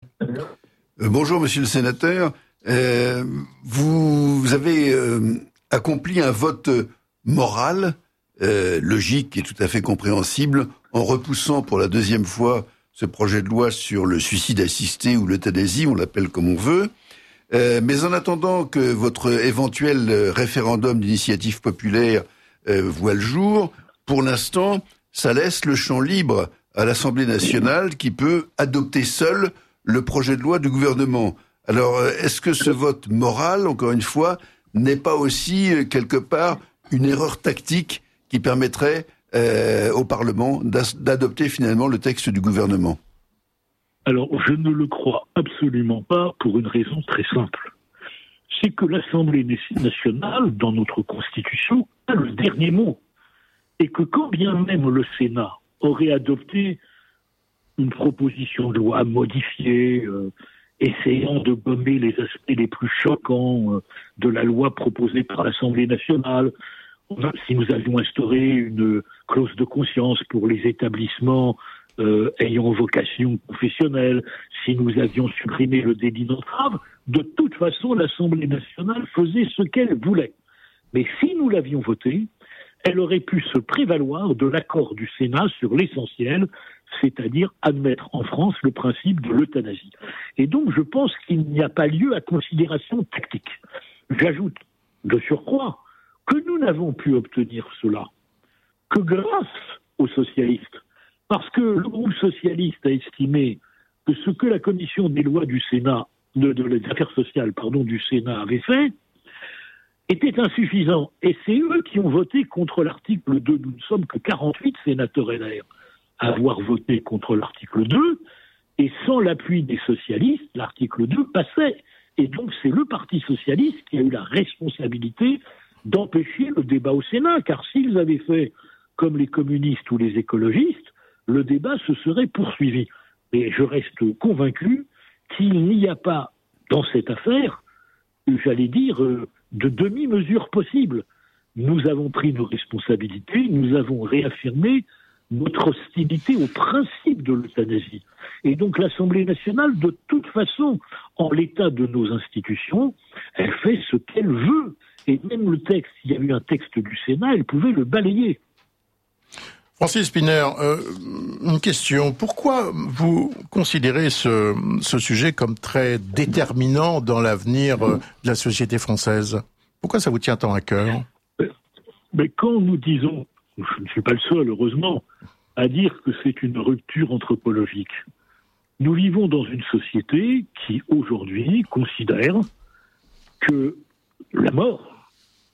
Bonjour Monsieur le Sénateur. Vous avez accompli un vote moral, logique et tout à fait compréhensible, en repoussant pour la deuxième fois ce projet de loi sur le suicide assisté ou l'euthanasie, on l'appelle comme on veut. Mais en attendant que votre éventuel référendum d'initiative populaire voit le jour, pour l'instant, ça laisse le champ libre à l'Assemblée nationale qui peut adopter seule le projet de loi du gouvernement. Alors, est-ce que ce vote moral, encore une fois, n'est pas aussi, quelque part, une erreur tactique qui permettrait au Parlement d'adopter finalement le texte du gouvernement? Alors, je ne le crois absolument pas pour une raison très simple. C'est que l'Assemblée nationale, dans notre Constitution, a le dernier mot. Et que quand bien même le Sénat aurait adopté une proposition de loi modifiée, essayant de gommer les aspects les plus choquants de la loi proposée par l'Assemblée nationale, si nous avions instauré une clause de conscience pour les établissements ayant vocation confessionnelle, si nous avions supprimé le délit d'entrave, de toute façon, l'Assemblée nationale faisait ce qu'elle voulait. Mais si nous l'avions voté, elle aurait pu se prévaloir de l'accord du Sénat sur l'essentiel, c'est-à-dire admettre en France le principe de l'euthanasie. Et donc, je pense qu'il n'y a pas lieu à considération tactique. J'ajoute, de surcroît, que nous n'avons pu obtenir cela que grâce aux socialistes. Parce que le groupe socialiste a estimé que ce que la commission des lois du Sénat, des affaires sociales, du Sénat avait fait, était insuffisant. Et c'est eux qui ont voté contre l'article 2. Nous ne sommes que 48 sénateurs LR à avoir voté contre l'article 2. Et sans l'appui des socialistes, l'article 2 passait. Et donc c'est le Parti socialiste qui a eu la responsabilité d'empêcher le débat au Sénat. Car s'ils avaient fait comme les communistes ou les écologistes, le débat se serait poursuivi. Et je reste convaincu qu'il n'y a pas dans cette affaire, j'allais dire, de demi-mesure possible. Nous avons pris nos responsabilités, nous avons réaffirmé notre hostilité au principe de l'euthanasie. Et donc l'Assemblée nationale, de toute façon, en l'état de nos institutions, elle fait ce qu'elle veut. Et même le texte, s'il y a eu un texte du Sénat, elle pouvait le balayer. Francis Szpiner, une question. Pourquoi vous considérez ce sujet comme très déterminant dans l'avenir de la société française? Pourquoi ça vous tient tant à cœur? Mais quand nous disons, je ne suis pas le seul, heureusement, à dire que c'est une rupture anthropologique, nous vivons dans une société qui, aujourd'hui, considère que la mort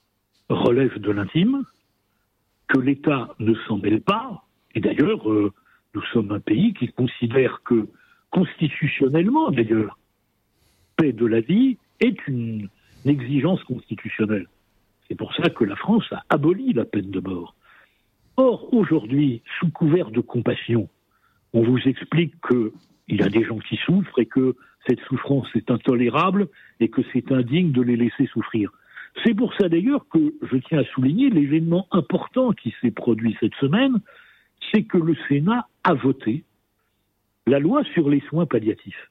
relève de l'intime, que l'État ne s'en mêle pas, et d'ailleurs, nous sommes un pays qui considère que, constitutionnellement d'ailleurs, paix de la vie est une exigence constitutionnelle. C'est pour ça que la France a aboli la peine de mort. Or, aujourd'hui, sous couvert de compassion, on vous explique qu'il y a des gens qui souffrent et que cette souffrance est intolérable et que c'est indigne de les laisser souffrir. C'est pour ça d'ailleurs que je tiens à souligner l'événement important qui s'est produit cette semaine, c'est que le Sénat a voté la loi sur les soins palliatifs.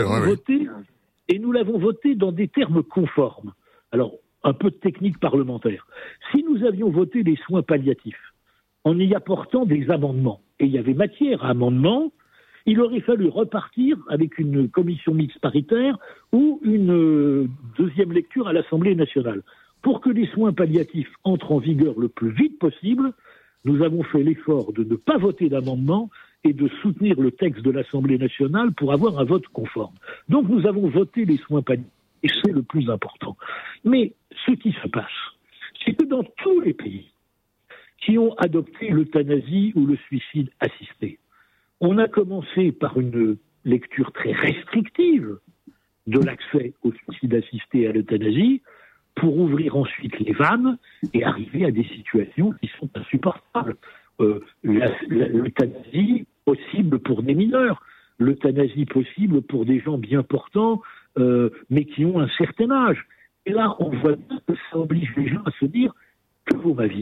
Et nous l'avons voté dans des termes conformes. Alors, un peu de technique parlementaire. Si nous avions voté les soins palliatifs en y apportant des amendements, et il y avait matière à amendements, il aurait fallu repartir avec une commission mixte paritaire ou une deuxième lecture à l'Assemblée nationale. Pour que les soins palliatifs entrent en vigueur le plus vite possible, nous avons fait l'effort de ne pas voter d'amendement et de soutenir le texte de l'Assemblée nationale pour avoir un vote conforme. Donc nous avons voté les soins palliatifs, et c'est le plus important. Mais ce qui se passe, c'est que dans tous les pays qui ont adopté l'euthanasie ou le suicide assisté, on a commencé par une lecture très restrictive de l'accès au suicide assisté et à l'euthanasie pour ouvrir ensuite les vannes et arriver à des situations qui sont insupportables. L'euthanasie possible pour des mineurs, l'euthanasie possible pour des gens bien portants, mais qui ont un certain âge. Et là, on voit bien que ça oblige les gens à se dire « que vaut ma vie ?»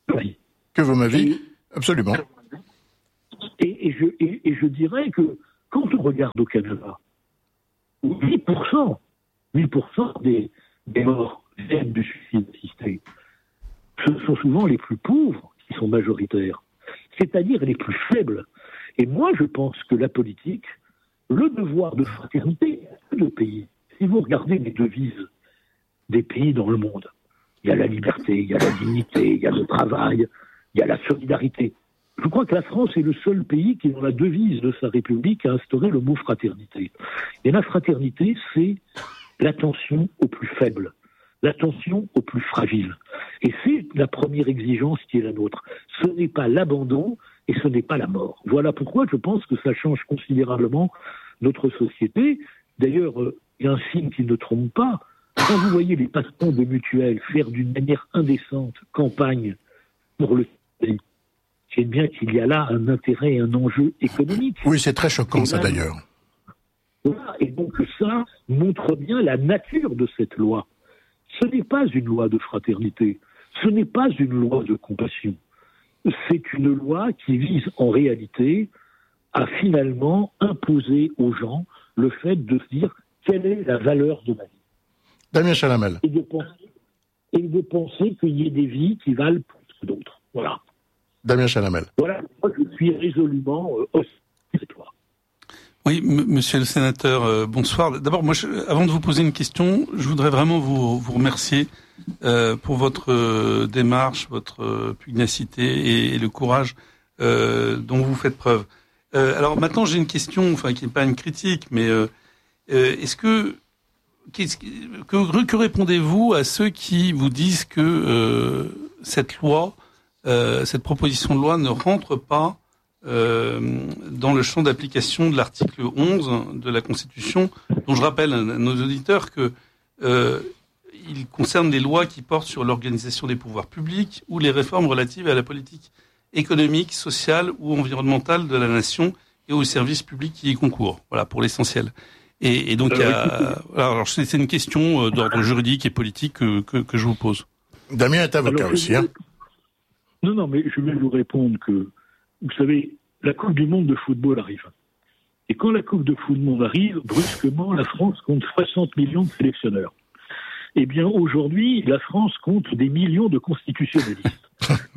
Que vaut ma vie? Absolument. Et je dirais que quand on regarde au Canada, 8% des morts viennent du suicide assisté. Ce sont souvent les plus pauvres qui sont majoritaires, c'est-à-dire les plus faibles. Et moi, je pense que la politique, le devoir de fraternité de pays, si vous regardez les devises des pays dans le monde, il y a la liberté, il y a la dignité, il y a le travail, il y a la solidarité. Je crois que la France est le seul pays qui, dans la devise de sa République, a instauré le mot fraternité. Et la fraternité, c'est l'attention aux plus faibles, l'attention aux plus fragiles. Et c'est la première exigence qui est la nôtre. Ce n'est pas l'abandon et ce n'est pas la mort. Voilà pourquoi je pense que ça change considérablement notre société. D'ailleurs, il y a un signe qui ne trompe pas. Quand vous voyez les patrons de mutuelles faire d'une manière indécente campagne pour le pays, c'est bien qu'il y a là un intérêt et un enjeu économique. Oui, c'est très choquant ça d'ailleurs. Voilà, et donc ça montre bien la nature de cette loi. Ce n'est pas une loi de fraternité, ce n'est pas une loi de compassion. C'est une loi qui vise en réalité à finalement imposer aux gens le fait de se dire quelle est la valeur de ma vie. Damien Chalamel. Et de penser qu'il y ait des vies qui valent plus que d'autres. Voilà. Damien Chalamel. Voilà, moi je suis résolument hostile à cette loi. Oui, monsieur le sénateur, bonsoir. D'abord, moi, avant de vous poser une question, je voudrais vraiment vous remercier pour votre démarche, votre pugnacité et le courage dont vous faites preuve. Alors maintenant, j'ai une question, enfin qui n'est pas une critique, mais est-ce que répondez-vous à ceux qui vous disent que cette loi, cette proposition de loi ne rentre pas dans le champ d'application de l'article 11 de la Constitution, dont je rappelle à nos auditeurs que il concerne les lois qui portent sur l'organisation des pouvoirs publics ou les réformes relatives à la politique économique, sociale ou environnementale de la nation et aux services publics qui y concourent. Voilà, pour l'essentiel. Et donc, alors c'est une question d'ordre juridique et politique que je vous pose. Damien est avocat aussi, hein. Non, mais je vais vous répondre que, vous savez, la Coupe du Monde de football arrive. Et quand la Coupe de football arrive, brusquement, la France compte 60 millions de sélectionneurs. Eh bien, aujourd'hui, la France compte des millions de constitutionnalistes.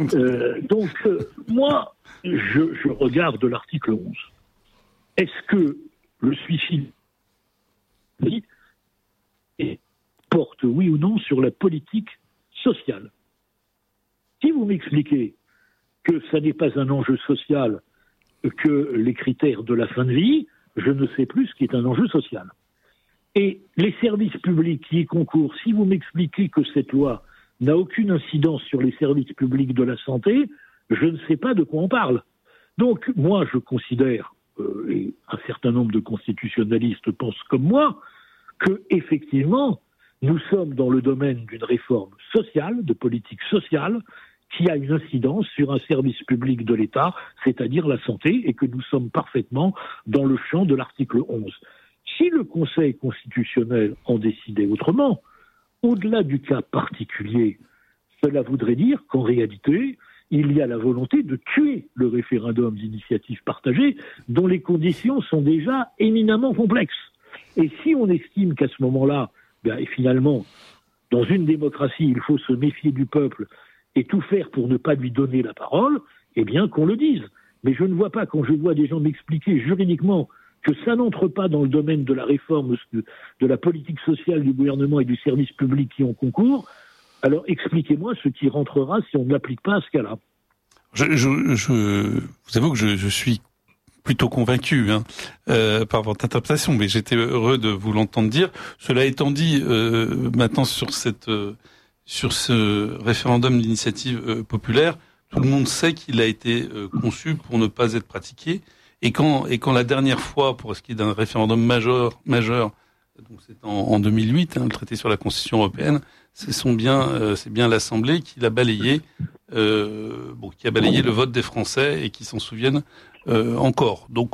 Moi, je regarde l'article 11. Est-ce que le suicide porte, oui ou non, sur la politique sociale? Si vous m'expliquez que ça n'est pas un enjeu social que les critères de la fin de vie, je ne sais plus ce qui est un enjeu social. Et les services publics qui y concourent, si vous m'expliquez que cette loi n'a aucune incidence sur les services publics de la santé, je ne sais pas de quoi on parle. Donc, moi, je considère, et un certain nombre de constitutionnalistes pensent comme moi, que effectivement, nous sommes dans le domaine d'une réforme sociale, de politique sociale, qui a une incidence sur un service public de l'État, c'est-à-dire la santé, et que nous sommes parfaitement dans le champ de l'article 11. Si le Conseil constitutionnel en décidait autrement, au-delà du cas particulier, cela voudrait dire qu'en réalité, il y a la volonté de tuer le référendum d'initiative partagée, dont les conditions sont déjà éminemment complexes. Et si on estime qu'à ce moment-là, finalement, dans une démocratie, il faut se méfier du peuple et tout faire pour ne pas lui donner la parole, eh bien qu'on le dise. Mais je ne vois pas, quand je vois des gens m'expliquer juridiquement que ça n'entre pas dans le domaine de la réforme de la politique sociale du gouvernement et du service public qui en concourt, alors expliquez-moi ce qui rentrera si on ne l'applique pas à ce cas-là. Vous avoue que je suis plutôt convaincu par votre interprétation, mais j'étais heureux de vous l'entendre dire. Cela étant dit, maintenant sur ce référendum d'initiative populaire, tout le monde sait qu'il a été conçu pour ne pas être pratiqué. Et quand la dernière fois, pour ce qui est d'un référendum majeur, donc c'est en 2008, le traité sur la Constitution européenne, c'est bien l'Assemblée qui l'a balayé, qui a balayé le vote des Français et qui s'en souviennent encore. Donc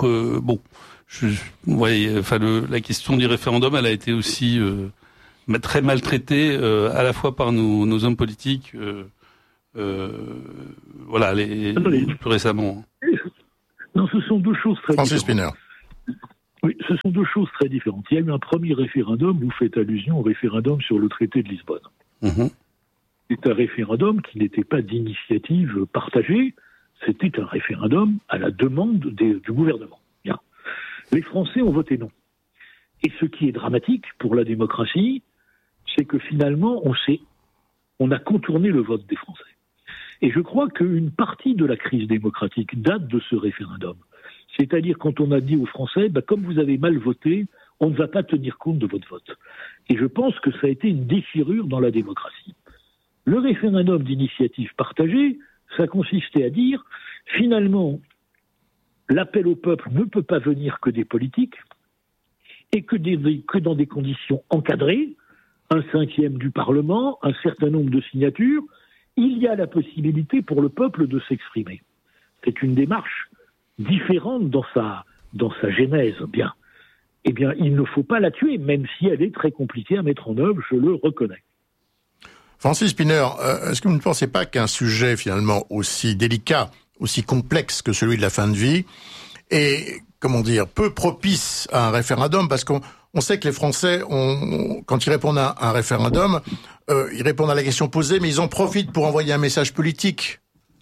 la question du référendum, elle a été aussi très maltraitée à la fois par nos hommes politiques, plus récemment. Non, ce sont deux choses très Francis différentes. Spinner. Oui, ce sont deux choses très différentes. Il y a eu un premier référendum, vous faites allusion au référendum sur le traité de Lisbonne. Mmh. C'est un référendum qui n'était pas d'initiative partagée, c'était un référendum à la demande du gouvernement. Bien. Les Français ont voté non. Et ce qui est dramatique pour la démocratie, c'est que finalement, on a contourné le vote des Français. Et je crois qu'une partie de la crise démocratique date de ce référendum. C'est-à-dire quand on a dit aux Français, comme vous avez mal voté, on ne va pas tenir compte de votre vote. Et je pense que ça a été une déchirure dans la démocratie. Le référendum d'initiative partagée, ça consistait à dire, finalement, l'appel au peuple ne peut pas venir que des politiques, et que dans des conditions encadrées, 1/5 du Parlement, un certain nombre de signatures, il y a la possibilité pour le peuple de s'exprimer. C'est une démarche différente dans sa genèse. Bien. Eh bien, il ne faut pas la tuer, même si elle est très compliquée à mettre en œuvre, je le reconnais. Francis Szpiner, est-ce que vous ne pensez pas qu'un sujet finalement aussi délicat, aussi complexe que celui de la fin de vie, est, peu propice à un référendum, parce qu'on sait que les Français, quand ils répondent à un référendum, ils répondent à la question posée, mais ils en profitent pour envoyer un message politique.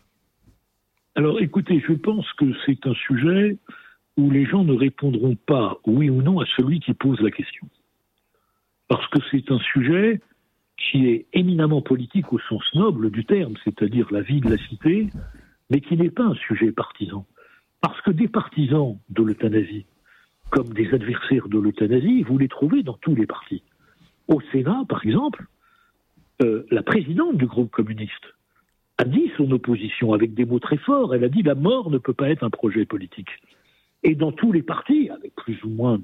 Alors écoutez, je pense que c'est un sujet où les gens ne répondront pas oui ou non à celui qui pose la question. Parce que c'est un sujet qui est éminemment politique au sens noble du terme, c'est-à-dire la vie de la cité, mais qui n'est pas un sujet partisan. Parce que des partisans de l'euthanasie, comme des adversaires de l'euthanasie, vous les trouvez dans tous les partis. Au Sénat, par exemple, la présidente du groupe communiste a dit son opposition avec des mots très forts. Elle a dit « la mort ne peut pas être un projet politique ». Et dans tous les partis, avec plus ou moins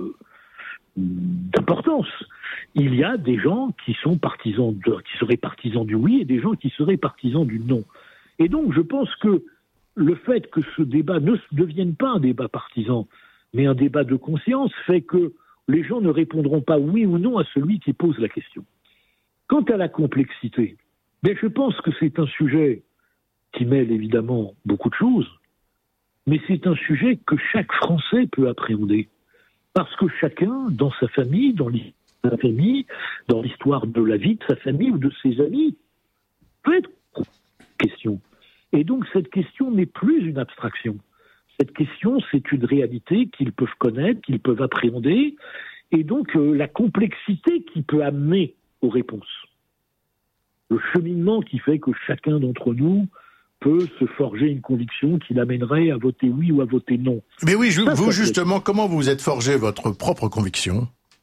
d'importance, il y a des gens qui sont qui seraient partisans du oui et des gens qui seraient partisans du non. Et donc je pense que le fait que ce débat ne devienne pas un débat partisan, mais un débat de conscience, fait que les gens ne répondront pas oui ou non à celui qui pose la question. Quant à la complexité, je pense que c'est un sujet qui mêle évidemment beaucoup de choses, mais c'est un sujet que chaque Français peut appréhender. Parce que chacun, dans sa famille, dans l'histoire de la vie de sa famille ou de ses amis, peut être question. Et donc cette question n'est plus une abstraction. Cette question, c'est une réalité qu'ils peuvent connaître, qu'ils peuvent appréhender, et donc la complexité qui peut amener aux réponses. Le cheminement qui fait que chacun d'entre nous peut se forger une conviction qui l'amènerait à voter oui ou à voter non. Mais oui, vous justement, comment vous êtes forgé votre propre conviction ?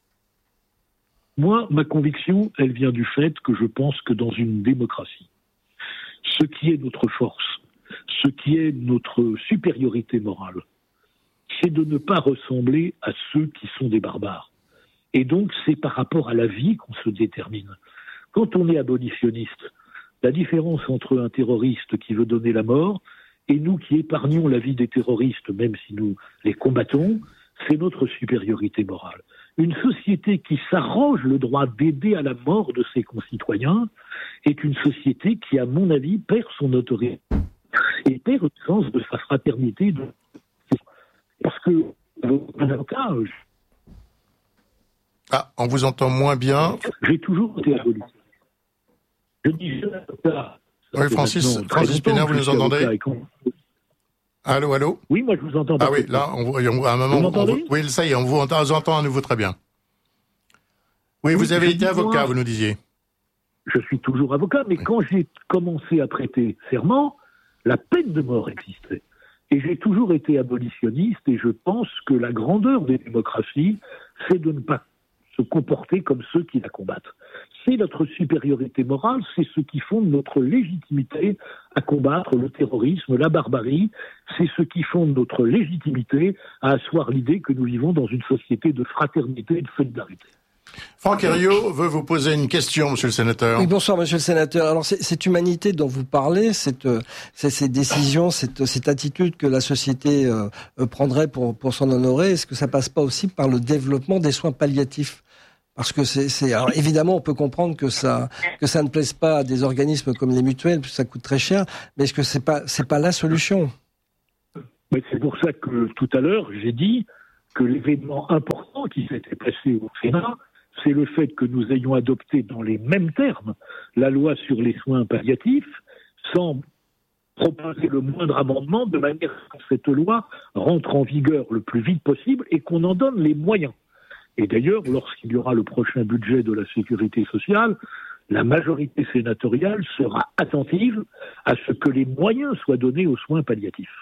Moi, ma conviction, elle vient du fait que je pense que dans une démocratie, ce qui est notre force, ce qui est notre supériorité morale, c'est de ne pas ressembler à ceux qui sont des barbares. Et donc, c'est par rapport à la vie qu'on se détermine. Quand on est abolitionniste, la différence entre un terroriste qui veut donner la mort et nous qui épargnons la vie des terroristes, même si nous les combattons, c'est notre supériorité morale. Une société qui s'arroge le droit d'aider à la mort de ses concitoyens est une société qui, à mon avis, perd son autorité et perd le sens de sa fraternité. Parce que, un avocat... on vous entend moins bien. J'ai toujours été abolitionniste. Je dis jeune avocat. Oui, Francis Szpiner, vous nous entendez ? Allô ? Oui, moi je vous entends. Ah oui, là, à un moment... oui, ça y est, on vous entend à nouveau très bien. Oui, vous avez été avocat, vous nous disiez. Je suis toujours avocat, mais quand j'ai commencé à prêter serment, la peine de mort existait. Et j'ai toujours été abolitionniste, et je pense que la grandeur des démocraties, c'est de ne pas se comporter comme ceux qui la combattent. C'est notre supériorité morale, c'est ce qui fonde notre légitimité à combattre le terrorisme, la barbarie, c'est ce qui fonde notre légitimité à asseoir l'idée que nous vivons dans une société de fraternité et de solidarité. Franck Herriot veut vous poser une question, monsieur le sénateur. Oui, bonsoir, monsieur le sénateur. Alors, cette humanité dont vous parlez, ces décisions, cette attitude que la société prendrait pour s'en honorer, est-ce que ça passe pas aussi par le développement des soins palliatifs ? Parce que alors évidemment, on peut comprendre que ça ne plaise pas à des organismes comme les mutuelles, parce que ça coûte très cher, mais est-ce que c'est pas la solution ? Mais c'est pour ça que tout à l'heure, j'ai dit que l'événement important qui s'était passé au Sénat, c'est le fait que nous ayons adopté dans les mêmes termes la loi sur les soins palliatifs, sans proposer le moindre amendement, de manière que cette loi rentre en vigueur le plus vite possible et qu'on en donne les moyens. Et d'ailleurs, lorsqu'il y aura le prochain budget de la sécurité sociale, la majorité sénatoriale sera attentive à ce que les moyens soient donnés aux soins palliatifs.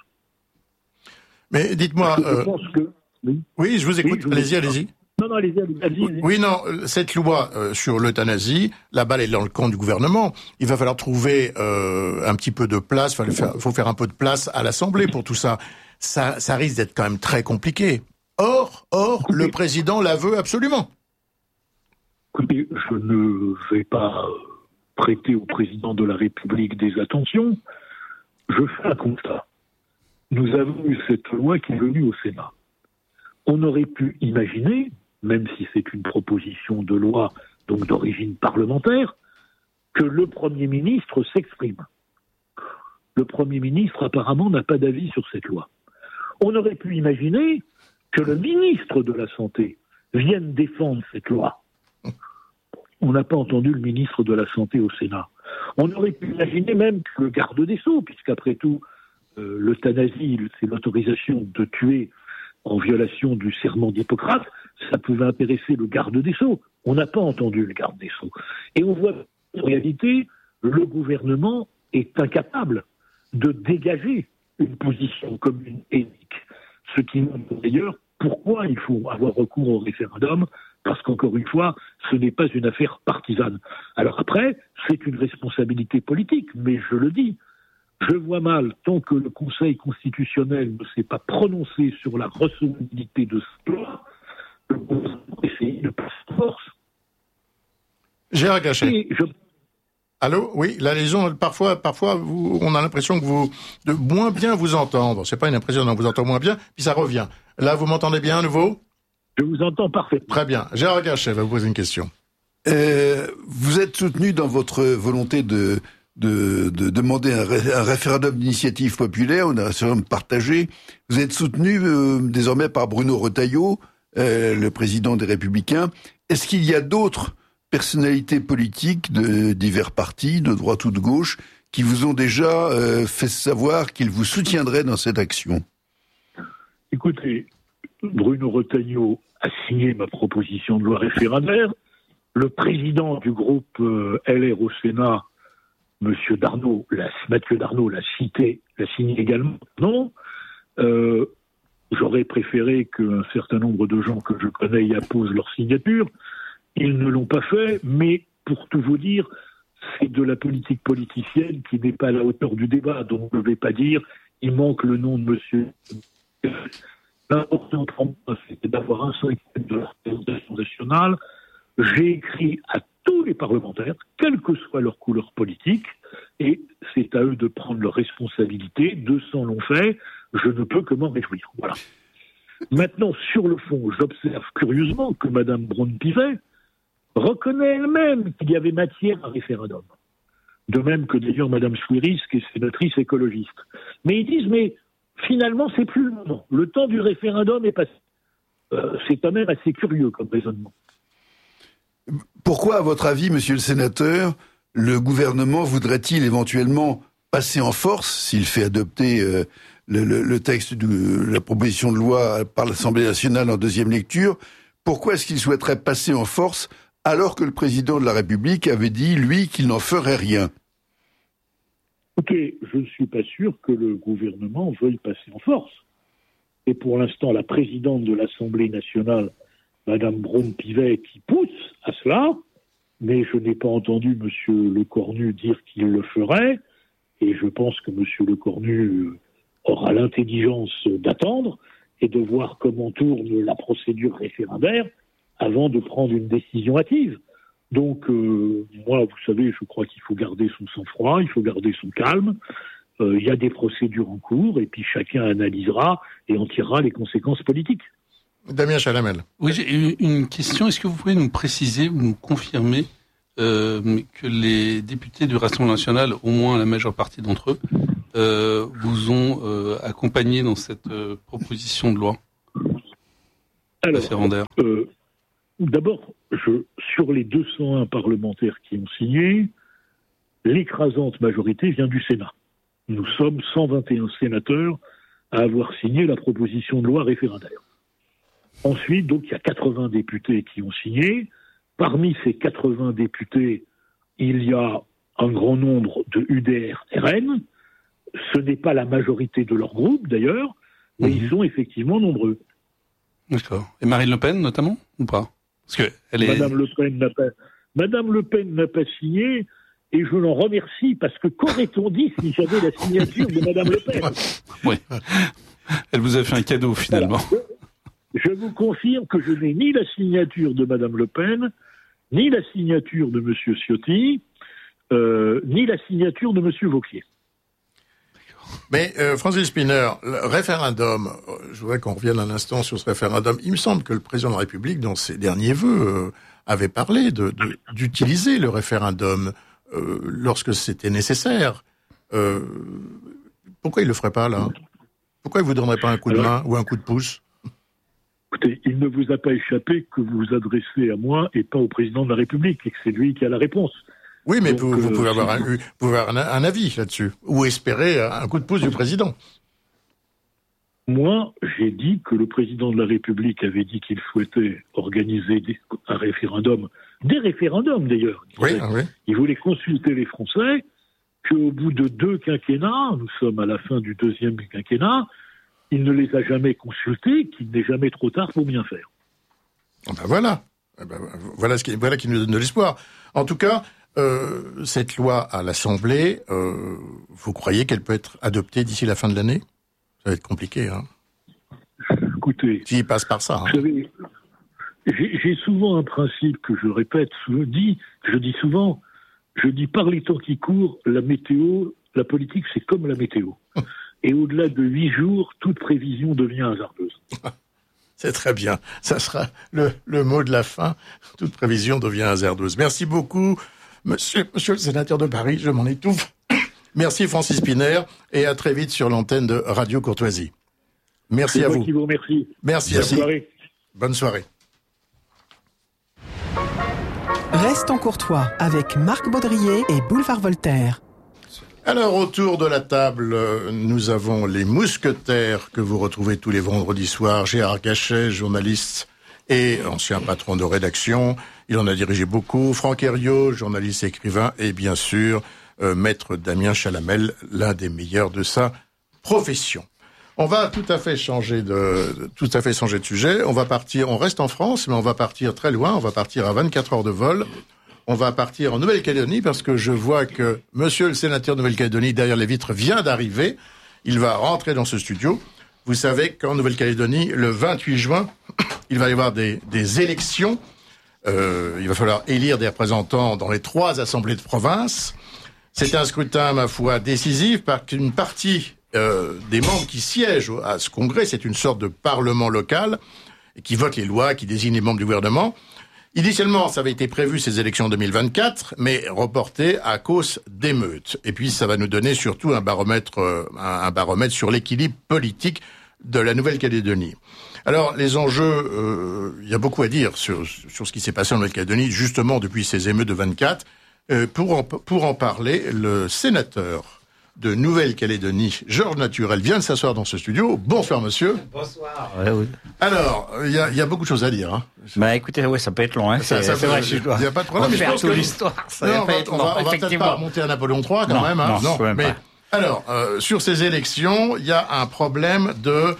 Mais dites-moi... Je pense que... Oui, je vous écoute. Oui, allez-y. Non, allez-y. Oui, non, cette loi sur l'euthanasie, la balle est dans le camp du gouvernement. Il va falloir trouver un petit peu de place, faut faire un peu de place à l'Assemblée pour tout ça. Ça risque d'être quand même très compliqué. Or, le président la veut absolument. Écoutez, je ne vais pas prêter au président de la République des attentions. Je fais un constat. Nous avons eu cette loi qui est venue au Sénat. On aurait pu imaginer, même si c'est une proposition de loi donc d'origine parlementaire, que le Premier ministre s'exprime. Le Premier ministre apparemment n'a pas d'avis sur cette loi. On aurait pu imaginer que le ministre de la Santé vienne défendre cette loi. On n'a pas entendu le ministre de la Santé au Sénat. On aurait pu imaginer même que le garde des Sceaux, puisqu'après tout, l'euthanasie, c'est l'autorisation de tuer en violation du serment d'Hippocrate, ça pouvait intéresser le garde des Sceaux. On n'a pas entendu le garde des Sceaux. Et on voit en réalité, le gouvernement est incapable de dégager une position commune éthique. Ce qui montre d'ailleurs pourquoi il faut avoir recours au référendum, parce qu'encore une fois, ce n'est pas une affaire partisane. Alors après, c'est une responsabilité politique, mais je le dis, je vois mal, tant que le Conseil constitutionnel ne s'est pas prononcé sur la recevabilité de ce loi, le gouvernement essaye de passer en force. Gérard Gachet. Allô, oui, la liaison, parfois, on a l'impression que de moins bien vous entendre. C'est pas une impression, on vous entend moins bien, puis ça revient. Là, vous m'entendez bien à nouveau? Je vous entends parfaitement. Très bien. Gérard Gachet va vous poser une question. Vous êtes soutenu dans votre volonté de demander un référendum d'initiative populaire, un référendum partagé. Vous êtes soutenu désormais par Bruno Retailleau, le président des Républicains. Est-ce qu'il y a d'autres personnalités politiques de divers partis, de droite ou de gauche, qui vous ont déjà fait savoir qu'ils vous soutiendraient dans cette action? Écoutez, Bruno Retailleau a signé ma proposition de loi référendaire. Le président du groupe LR au Sénat, Mathieu Darnaud l'a signé également. Non, j'aurais préféré qu'un certain nombre de gens que je connais y apposent leur signature. Ils ne l'ont pas fait, mais pour tout vous dire, c'est de la politique politicienne qui n'est pas à la hauteur du débat. Donc je ne vais pas dire, il manque le nom de monsieur. L'important pour moi, c'était d'avoir un cinquième de la représentation nationale. J'ai écrit à tous les parlementaires, quelle que soit leur couleur politique, et c'est à eux de prendre leurs responsabilités. 200 l'ont fait, je ne peux que m'en réjouir. Voilà. Maintenant, sur le fond, j'observe curieusement que Mme Braun-Pivet reconnaît elle-même qu'il y avait matière à référendum. De même que d'ailleurs Mme Chouiris, qui est sénatrice écologiste. Mais ils disent, mais finalement, c'est plus le moment. Le temps du référendum est passé. C'est quand même assez curieux comme raisonnement. Pourquoi, à votre avis, monsieur le sénateur, le gouvernement voudrait-il éventuellement passer en force, s'il fait adopter le texte de la proposition de loi par l'Assemblée nationale en deuxième lecture? Pourquoi est-ce qu'il souhaiterait passer en force alors que le président de la République avait dit, lui, qu'il n'en ferait rien? Écoutez, je ne suis pas sûr que le gouvernement veuille passer en force. Et pour l'instant, la présidente de l'Assemblée nationale, Mme Braun-Pivet, qui pousse à cela, mais je n'ai pas entendu M. Lecornu dire qu'il le ferait, et je pense que M. Lecornu aura l'intelligence d'attendre et de voir comment tourne la procédure référendaire avant de prendre une décision hâtive. Donc, moi, vous savez, je crois qu'il faut garder son sang-froid, il faut garder son calme. Il y a des procédures en cours, et puis chacun analysera et en tirera les conséquences politiques. Damien Chalamel. Oui, j'ai une question. Est-ce que vous pouvez nous préciser ou nous confirmer que les députés du Rassemblement national, au moins la majeure partie d'entre eux, vous ont accompagné dans cette proposition de loi? référendaire? D'abord, sur les 201 parlementaires qui ont signé, l'écrasante majorité vient du Sénat. Nous sommes 121 sénateurs à avoir signé la proposition de loi référendaire. Ensuite, donc, il y a 80 députés qui ont signé. Parmi ces 80 députés, il y a un grand nombre de UDR-RN. Ce n'est pas la majorité de leur groupe, d'ailleurs, mais ils sont effectivement nombreux. D'accord. Et Marine Le Pen, notamment, ou pas? Parce que Madame Le Pen n'a pas signé, et je l'en remercie, parce que qu'aurait-on dit si j'avais la signature de Madame Le Pen? Oui. Elle vous a fait un cadeau, finalement. Voilà. Je vous confirme que je n'ai ni la signature de Madame Le Pen, ni la signature de Monsieur Ciotti, ni la signature de Monsieur Wauquiez. Mais Francis Szpiner, le référendum, je voudrais qu'on revienne un instant sur ce référendum. Il me semble que le président de la République, dans ses derniers vœux, avait parlé d'utiliser le référendum lorsque c'était nécessaire. Pourquoi il le ferait pas là? Pourquoi il vous donnerait pas un coup de main ou un coup de pouce? Écoutez, il ne vous a pas échappé que vous vous adressez à moi et pas au président de la République, et que c'est lui qui a la réponse. Oui, mais donc, vous pouvez avoir un avis là-dessus, ou espérer un coup de pouce du président. Moi, j'ai dit que le président de la République avait dit qu'il souhaitait organiser un référendum, des référendums d'ailleurs. Oui. Il voulait consulter les Français, qu'au bout de 2 quinquennats, nous sommes à la fin du 2e quinquennat, il ne les a jamais consultés, qu'il n'est jamais trop tard pour bien faire. Voilà qui nous donne de l'espoir. En tout cas, cette loi à l'Assemblée, vous croyez qu'elle peut être adoptée d'ici la fin de l'année? Ça va être compliqué, hein. Écoutez, s'il passe par ça. Hein. Vous savez, j'ai souvent un principe que je répète, je dis par les temps qui courent, la météo, la politique, c'est comme la météo. Et au-delà de 8 jours, toute prévision devient hasardeuse. C'est très bien. Ça sera le mot de la fin. Toute prévision devient hasardeuse. Merci beaucoup, monsieur le sénateur de Paris. Je m'en étouffe. Merci Francis Szpiner et à très vite sur l'antenne de Radio Courtoisie. Merci à vous. C'est moi qui vous remercie. Merci à vous. Bonne soirée. Restons courtois avec Marc Baudrier et Boulevard Voltaire. Alors, autour de la table, nous avons les mousquetaires que vous retrouvez tous les vendredis soirs. Gérard Gachet, journaliste et ancien patron de rédaction. Il en a dirigé beaucoup. Franck Herriot, journaliste et écrivain. Et bien sûr, maître Damien Chalamel, l'un des meilleurs de sa profession. On va tout à fait changer de sujet. On reste en France, mais on va partir très loin. On va partir à 24 heures de vol. On va partir en Nouvelle-Calédonie parce que je vois que monsieur le sénateur de Nouvelle-Calédonie, derrière les vitres, vient d'arriver. Il va rentrer dans ce studio. Vous savez qu'en Nouvelle-Calédonie, le 28 juin, il va y avoir des élections. Il va falloir élire des représentants dans les 3 assemblées de province. C'est un scrutin, ma foi, décisif parce qu'une partie des membres qui siègent à ce congrès, c'est une sorte de parlement local qui vote les lois, qui désigne les membres du gouvernement. Initialement, ça avait été prévu ces élections 2024, mais reporté à cause d'émeutes. Et puis, ça va nous donner surtout un baromètre sur l'équilibre politique de la Nouvelle-Calédonie. Alors, les enjeux, il y a beaucoup à dire sur ce qui s'est passé en Nouvelle-Calédonie, justement depuis ces émeutes de 24. Pour en parler, le sénateur de Nouvelle-Calédonie, Georges Naturel, vient de s'asseoir dans ce studio. Bonsoir, monsieur. Bonsoir. Oui. Alors, il y a beaucoup de choses à dire. Hein. Bah, écoutez, ouais, ça peut être long. Hein. C'est vrai que je dois. Il n'y a pas de problème. Faire toute l'histoire. On va peut-être pas remonter à Napoléon III quand même. Hein. Non, même mais pas. Alors, sur ces élections, il y a un problème de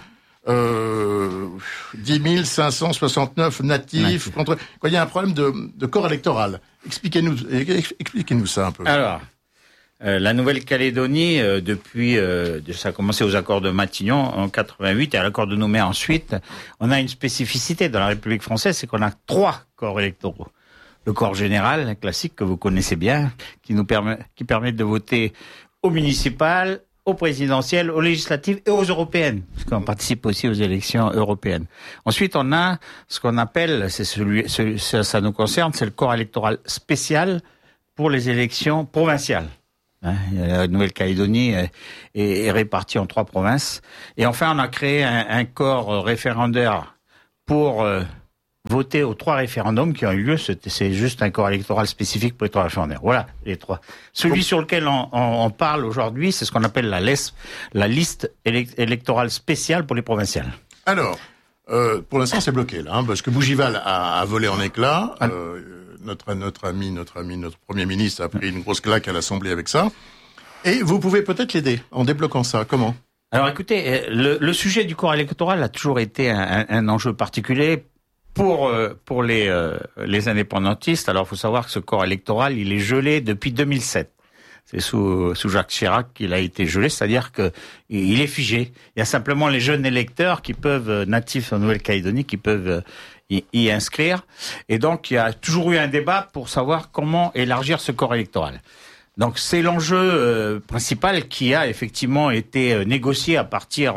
10 569 natifs contre. Il y a un problème de corps électoral. Expliquez-nous ça un peu. Alors. La Nouvelle-Calédonie, depuis, ça a commencé aux accords de Matignon en 88 et à l'accord de Nouméa ensuite, on a une spécificité dans la République française, c'est qu'on a 3 corps électoraux. Le corps général, classique, que vous connaissez bien, qui permet de voter aux municipales, aux présidentielles, aux législatives et aux européennes, parce qu'on participe aussi aux élections européennes. Ensuite, on a ce qu'on appelle, ça nous concerne, c'est le corps électoral spécial pour les élections provinciales. La Nouvelle-Calédonie est répartie en 3 provinces. Et enfin, on a créé un corps référendaire pour voter aux 3 référendums qui ont eu lieu. C'est juste un corps électoral spécifique pour les 3 référendums. Voilà, les 3. Celui sur lequel on parle aujourd'hui, c'est ce qu'on appelle la liste électorale spéciale pour les provinciales. Alors, pour l'instant, c'est bloqué, là, parce que Bougival a volé en éclats. Notre Premier ministre a pris une grosse claque à l'Assemblée avec ça. Et vous pouvez peut-être l'aider en débloquant ça. Comment ? Alors écoutez, le sujet du corps électoral a toujours été un enjeu particulier pour les indépendantistes. Alors il faut savoir que ce corps électoral, il est gelé depuis 2007. C'est sous Jacques Chirac qu'il a été gelé, c'est-à-dire que il est figé. Il y a simplement les jeunes électeurs qui peuvent, natifs en Nouvelle-Calédonie, qui peuvent y inscrire. Et donc il y a toujours eu un débat pour savoir comment élargir ce corps électoral. Donc c'est l'enjeu principal qui a effectivement été négocié à partir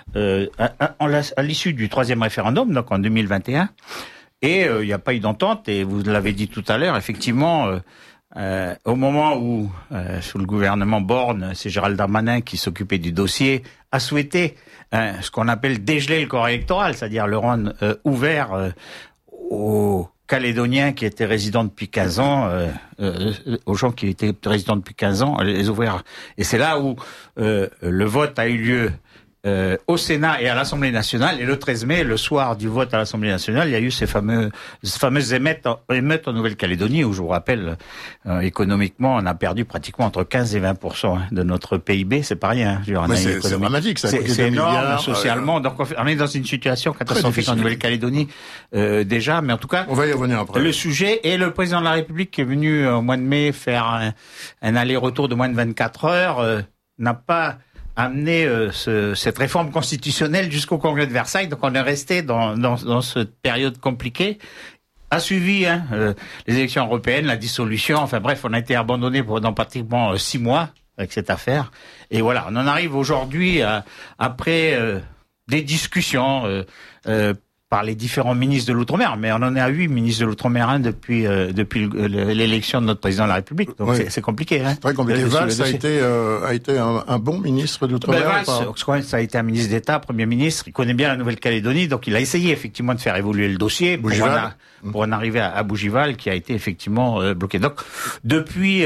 à l'issue du 3e référendum, donc en 2021. Et il n'y a pas eu d'entente. Et vous l'avez dit tout à l'heure, effectivement, au moment où sous le gouvernement Borne, c'est Gérald Darmanin qui s'occupait du dossier, a souhaité ce qu'on appelle dégeler le corps électoral, c'est-à-dire le rendre ouvert aux Calédoniens qui étaient résidents depuis 15 ans, aux gens qui étaient résidents depuis 15 ans, les ouvrir. Et c'est là où le vote a eu lieu au Sénat et à l'Assemblée nationale. Et le 13 mai, le soir du vote à l'Assemblée nationale, il y a eu ces fameuses émeutes en Nouvelle-Calédonie où, je vous rappelle, économiquement, on a perdu pratiquement entre 15 et 20% de notre PIB. C'est pas rien. C'est dramatique, ça. C'est énorme socialement. Donc, on est dans une situation catastrophique en Nouvelle-Calédonie déjà. Mais en tout cas, on va y revenir après. Le sujet, et le président de la République qui est venu au mois de mai faire un aller-retour de moins de 24 heures, n'a pas amener cette réforme constitutionnelle jusqu'au Congrès de Versailles. Donc on est resté dans cette période compliquée. A suivi les élections européennes, la dissolution. Enfin bref, on a été abandonné pendant pratiquement 6 mois avec cette affaire. Et voilà, on en arrive aujourd'hui après des discussions par les différents ministres de l'Outre-mer, mais on en est à 8 ministres de l'Outre-mer depuis l'élection de notre président de la République. Donc oui. C'est compliqué. Hein, très compliqué. Valls a été un bon ministre d'Outre-mer. Valls, ça a été un ministre d'État, Premier ministre. Il connaît bien la Nouvelle-Calédonie, donc il a essayé effectivement de faire évoluer le dossier pour en arriver à Bougival, qui a été effectivement bloqué. Donc depuis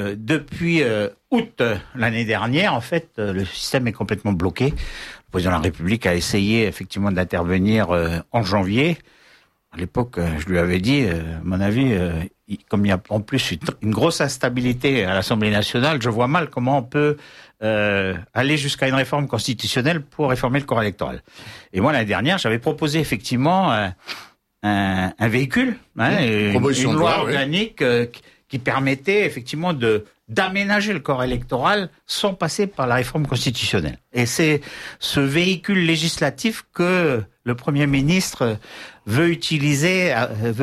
août l'année dernière, en fait, le système est complètement bloqué. Le président de la République a essayé effectivement d'intervenir en janvier. À l'époque, je lui avais dit, à mon avis, comme il y a en plus une grosse instabilité à l'Assemblée nationale, je vois mal comment on peut aller jusqu'à une réforme constitutionnelle pour réformer le corps électoral. Et moi, l'année dernière, j'avais proposé effectivement un véhicule, une loi organique qui permettait effectivement d'aménager le corps électoral sans passer par la réforme constitutionnelle. Et c'est ce véhicule législatif que le Premier ministre veut utiliser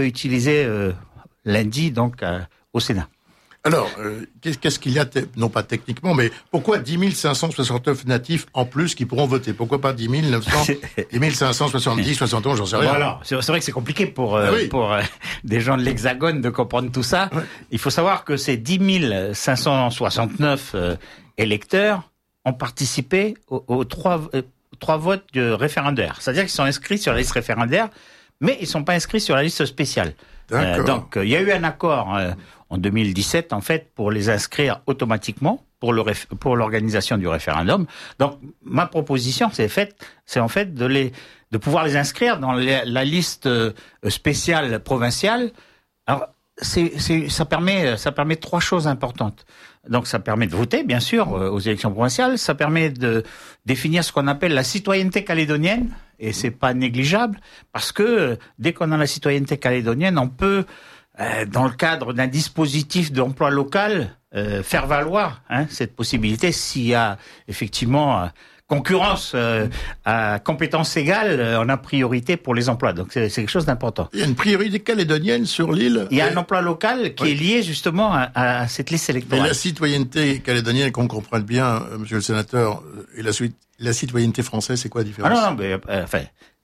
lundi donc au Sénat. Alors, qu'est-ce qu'il y a, non pas techniquement, mais pourquoi 10 569 natifs en plus qui pourront voter ? Pourquoi pas 10 570, 71, j'en sais rien. Voilà, c'est vrai que c'est compliqué pour des gens de l'Hexagone de comprendre tout ça. Oui. Il faut savoir que ces 10 569 électeurs ont participé aux 3 votes référendaires. C'est-à-dire qu'ils sont inscrits sur la liste référendaire, mais ils ne sont pas inscrits sur la liste spéciale. Donc, il y a eu un accord en 2017, en fait, pour les inscrire automatiquement pour l'organisation du référendum. Donc, ma proposition, c'est en fait de pouvoir les inscrire dans la liste spéciale provinciale. Alors, ça permet 3 choses importantes. Donc, ça permet de voter, bien sûr, aux élections provinciales. Ça permet de définir ce qu'on appelle la citoyenneté calédonienne. Et c'est pas négligeable, parce que dès qu'on a la citoyenneté calédonienne, on peut, dans le cadre d'un dispositif d'emploi local, faire valoir cette possibilité s'il y a effectivement concurrence à compétences égales, on a priorité pour les emplois. Donc c'est quelque chose d'important. Il y a une priorité calédonienne sur l'île. Il y a un emploi local qui est lié justement à cette liste électorale. Mais la citoyenneté calédonienne, qu'on comprenne bien, monsieur le sénateur, et la citoyenneté française, c'est quoi la différence ? Non, mais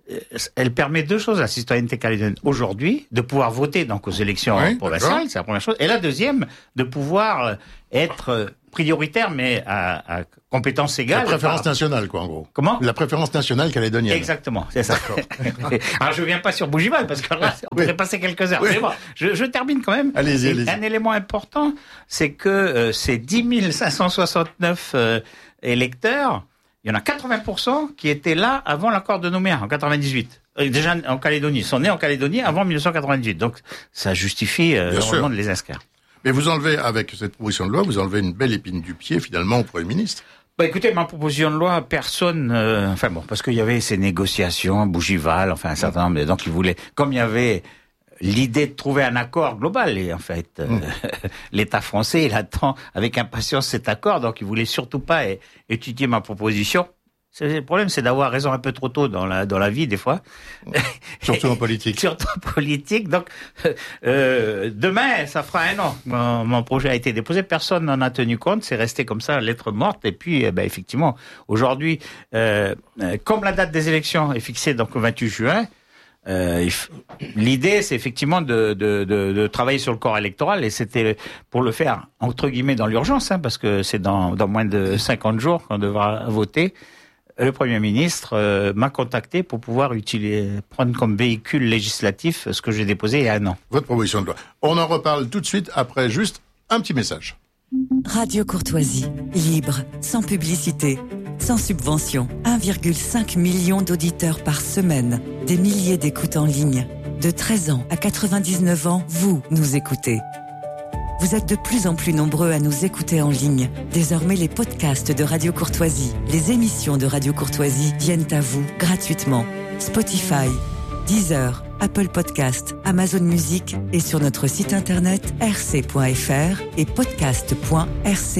elle permet deux choses, la citoyenneté calédonienne aujourd'hui, de pouvoir voter donc aux élections provinciales, c'est la première chose, et la deuxième, de pouvoir être prioritaire, mais à compétence égale. La préférence nationale, quoi, en gros. Comment? La préférence nationale calédonienne. Exactement, c'est ça. Alors, je viens pas sur Bougival, parce que là, on pourrait passer quelques heures. Mais bon, je termine quand même. Allez-y. Un élément important, c'est que ces 10 569 électeurs, il y en a 80% qui étaient là avant l'accord de Nouméa, en 98. Déjà en Calédonie. Ils sont nés en Calédonie avant 1998. Donc, ça justifie vraiment de les inscrire. Mais vous enlevez, avec cette proposition de loi, vous enlevez une belle épine du pied, finalement, au Premier ministre. Bah écoutez, ma proposition de loi, personne, parce qu'il y avait ces négociations, Bougival, un certain nombre, donc ils voulaient, comme il y avait l'idée de trouver un accord global, et en fait, l'État français, il attend avec impatience cet accord, donc il voulait surtout pas étudier ma proposition. Le problème, c'est d'avoir raison un peu trop tôt dans la vie, des fois. Surtout en politique. Surtout en politique. Donc, demain, ça fera un an. Mon projet a été déposé. Personne n'en a tenu compte. C'est resté comme ça, lettre morte. Et puis, effectivement, aujourd'hui, comme la date des élections est fixée donc au 28 juin, l'idée, c'est effectivement de travailler sur le corps électoral, et c'était pour le faire, entre guillemets, dans l'urgence, parce que c'est dans moins de 50 jours qu'on devra voter. Le Premier ministre m'a contacté pour pouvoir prendre comme véhicule législatif ce que j'ai déposé il y a un an. Votre proposition de loi. On en reparle tout de suite après juste un petit message. Radio Courtoisie, libre, sans publicité, sans subvention. 1,5 million d'auditeurs par semaine, des milliers d'écoutes en ligne. De 13 ans à 99 ans, vous nous écoutez. Vous êtes de plus en plus nombreux à nous écouter en ligne. Désormais, les podcasts de Radio Courtoisie, les émissions de Radio Courtoisie viennent à vous gratuitement. Spotify, Deezer, Apple Podcast, Amazon Music et sur notre site internet rc.fr et podcast.rc.fr.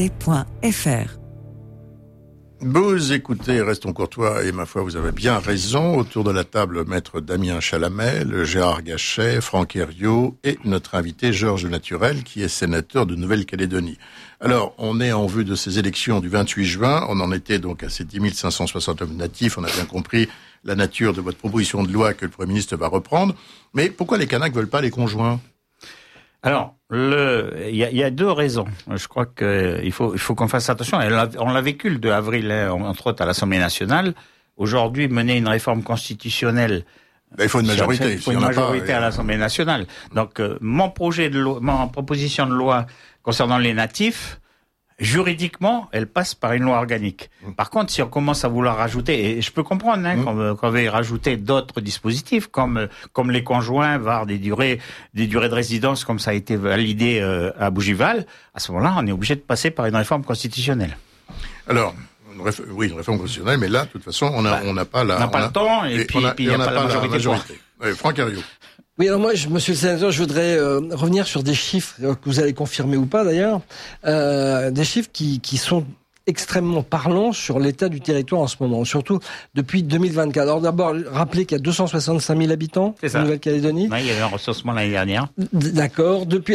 Vous écoutez, Restons Courtois, et ma foi, vous avez bien raison. Autour de la table, maître Damien Chalamel, Gérard Gachet, Franck Herriot et notre invité Georges Naturel, qui est sénateur de Nouvelle-Calédonie. Alors, on est en vue de ces élections du 28 juin. On en était donc à ces 10 569 natifs. On a bien compris la nature de votre proposition de loi que le Premier ministre va reprendre. Mais pourquoi les Kanaks veulent pas les conjoints? Alors, il y a deux raisons. Je crois qu'il faut qu'on fasse attention. On l'a vécu le 2 avril, entre autres à l'Assemblée nationale. Aujourd'hui, mener une réforme constitutionnelle. Il faut une majorité. Il faut une majorité à l'Assemblée nationale. Donc, ma proposition de loi concernant les natifs, juridiquement, elle passe par une loi organique. Par contre, si on commence à vouloir rajouter, et je peux comprendre qu'on veuille rajouter d'autres dispositifs, comme les conjoints, voire des durées de résidence, comme ça a été validé à Bougival, à ce moment-là, on est obligé de passer par une réforme constitutionnelle. Alors, une réforme constitutionnelle, mais là, de toute façon, on n'a pas la... On n'a pas le temps, et puis il n'y a pas la majorité. Franck Herriot. Oui, alors moi, monsieur le sénateur, je voudrais revenir sur des chiffres que vous allez confirmer ou pas d'ailleurs, des chiffres qui sont extrêmement parlants sur l'état du territoire en ce moment, surtout depuis 2024. Alors d'abord, rappelez qu'il y a 265 000 habitants en Nouvelle-Calédonie. Oui, il y avait un recensement l'année dernière. D'accord. Depuis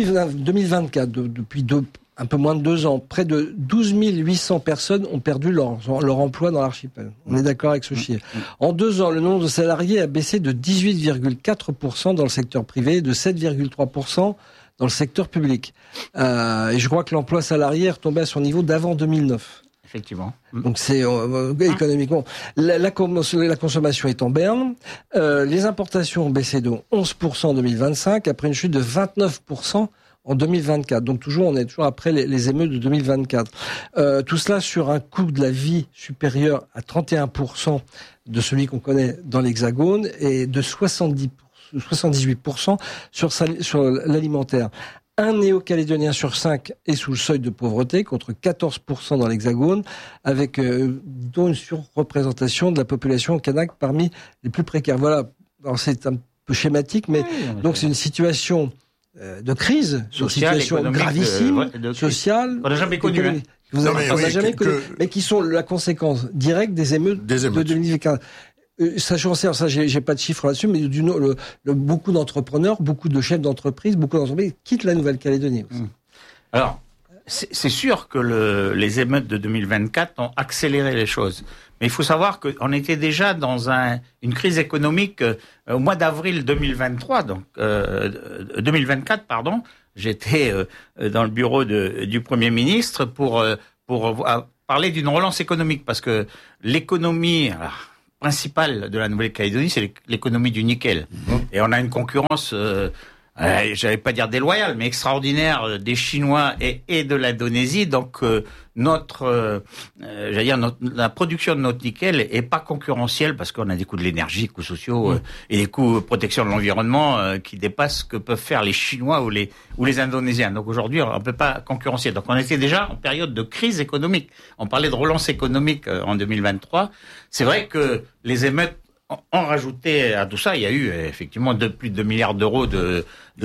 2024, depuis un peu moins de 2 ans, près de 12 800 personnes ont perdu leur emploi dans l'archipel. On est d'accord avec ce chiffre. En 2 ans, le nombre de salariés a baissé de 18,4% dans le secteur privé et de 7,3% dans le secteur public. Et je crois que l'emploi salarié est retombé à son niveau d'avant 2009. Effectivement. Donc c'est économiquement la consommation est en berne. Les importations ont baissé de 11% en 2025 après une chute de 29% en 2024. Donc on est toujours après les émeutes de 2024. Tout cela sur un coût de la vie supérieur à 31% de celui qu'on connaît dans l'Hexagone et de 78% sur l'alimentaire. Un néo-calédonien sur 5 est sous le seuil de pauvreté, contre 14% dans l'Hexagone, avec dont une surreprésentation de la population kanak parmi les plus précaires. Voilà, alors c'est un peu schématique, mais donc c'est une situation de crise, une situation gravissime, sociale, on n'a jamais connu. Mais qui sont la conséquence directe des émeutes. De 2015. Sachant ça, j'ai pas de chiffres là-dessus, mais beaucoup d'entrepreneurs, beaucoup de chefs d'entreprise, beaucoup d'entreprises quittent la Nouvelle-Calédonie. Alors, c'est sûr que les émeutes de 2024 ont accéléré les choses. Mais il faut savoir qu'on était déjà dans une crise économique au mois d'avril 2023, donc 2024, pardon. J'étais dans le bureau du Premier ministre pour parler d'une relance économique, parce que l'économie principale de la Nouvelle-Calédonie, c'est l'économie du nickel. Et on a une concurrence, j'allais pas dire déloyale, mais extraordinaire des Chinois et de l'Indonésie. Donc la production de notre nickel est pas concurrentielle, parce qu'on a des coûts de l'énergie, coûts sociaux et des coûts protection de l'environnement qui dépassent ce que peuvent faire les Chinois ou les Indonésiens. Donc aujourd'hui, on peut pas concurrencer. Donc on était déjà en période de crise économique. On parlait de relance économique en 2023. C'est vrai que les émeutes ont rajouté à tout ça. Il y a eu effectivement plus de 2 milliards d'euros de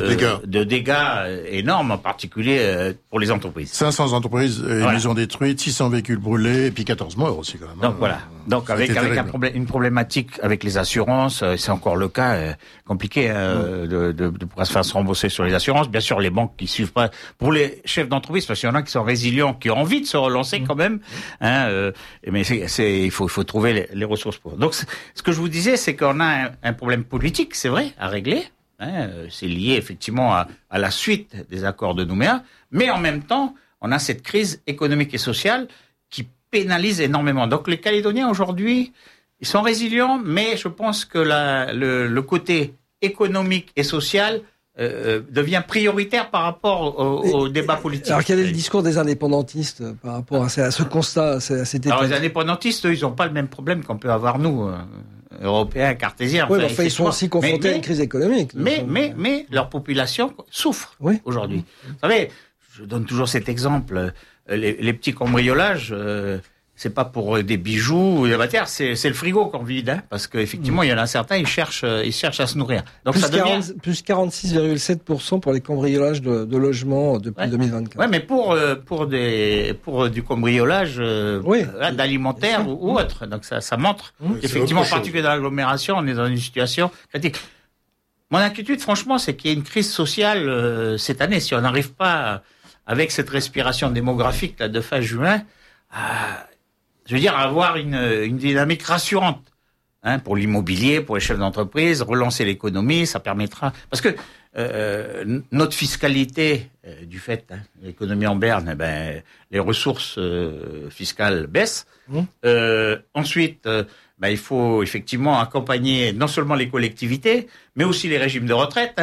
dégâts énormes, en particulier pour les entreprises. 500 entreprises et maisons détruites, 600 véhicules brûlés, et puis 14 morts aussi quand même. Donc voilà. Donc avec une problématique avec les assurances, c'est encore le cas compliqué de pouvoir se faire se rembourser sur les assurances. Bien sûr, les banques qui suivent pas. Pour les chefs d'entreprise, parce qu'il y en a qui sont résilients, qui ont envie de se relancer quand même. Mais il faut trouver les ressources pour. Donc ce que je vous disais, c'est qu'on a un problème politique, c'est vrai, à régler. C'est lié effectivement à la suite des accords de Nouméa, mais en même temps, on a cette crise économique et sociale qui pénalise énormément. Donc les Calédoniens aujourd'hui, ils sont résilients, mais je pense que le côté économique et social devient prioritaire par rapport au débat politique. Alors quel est le discours des indépendantistes par rapport à ce constat, à cet état? Alors les indépendantistes, eux, ils n'ont pas le même problème qu'on peut avoir nous. Européens, cartésiens. Oui, enfin, ils sont aussi confrontés à une crise économique. Mais leur population souffre aujourd'hui. Vous savez, je donne toujours cet exemple. Les petits cambriolages, c'est pas pour des bijoux ou des matières, c'est le frigo qu'on vide, parce qu'effectivement, il y en a certains, ils cherchent à se nourrir. Donc plus 46,7% pour les cambriolages de logements depuis 2024. Ouais, mais pour du cambriolage d'alimentaire ou autre. Donc ça montre effectivement, en particulier dans l'agglomération, on est dans une situation critique. Mon inquiétude, franchement, c'est qu'il y ait une crise sociale cette année. Si on n'arrive pas avec cette respiration démographique là de fin juin, je veux dire, avoir une dynamique rassurante, pour l'immobilier, pour les chefs d'entreprise, relancer l'économie, ça permettra. Parce que notre fiscalité, du fait, l'économie en berne, les ressources fiscales baissent. Ensuite, il faut effectivement accompagner non seulement les collectivités, mais aussi les régimes de retraite,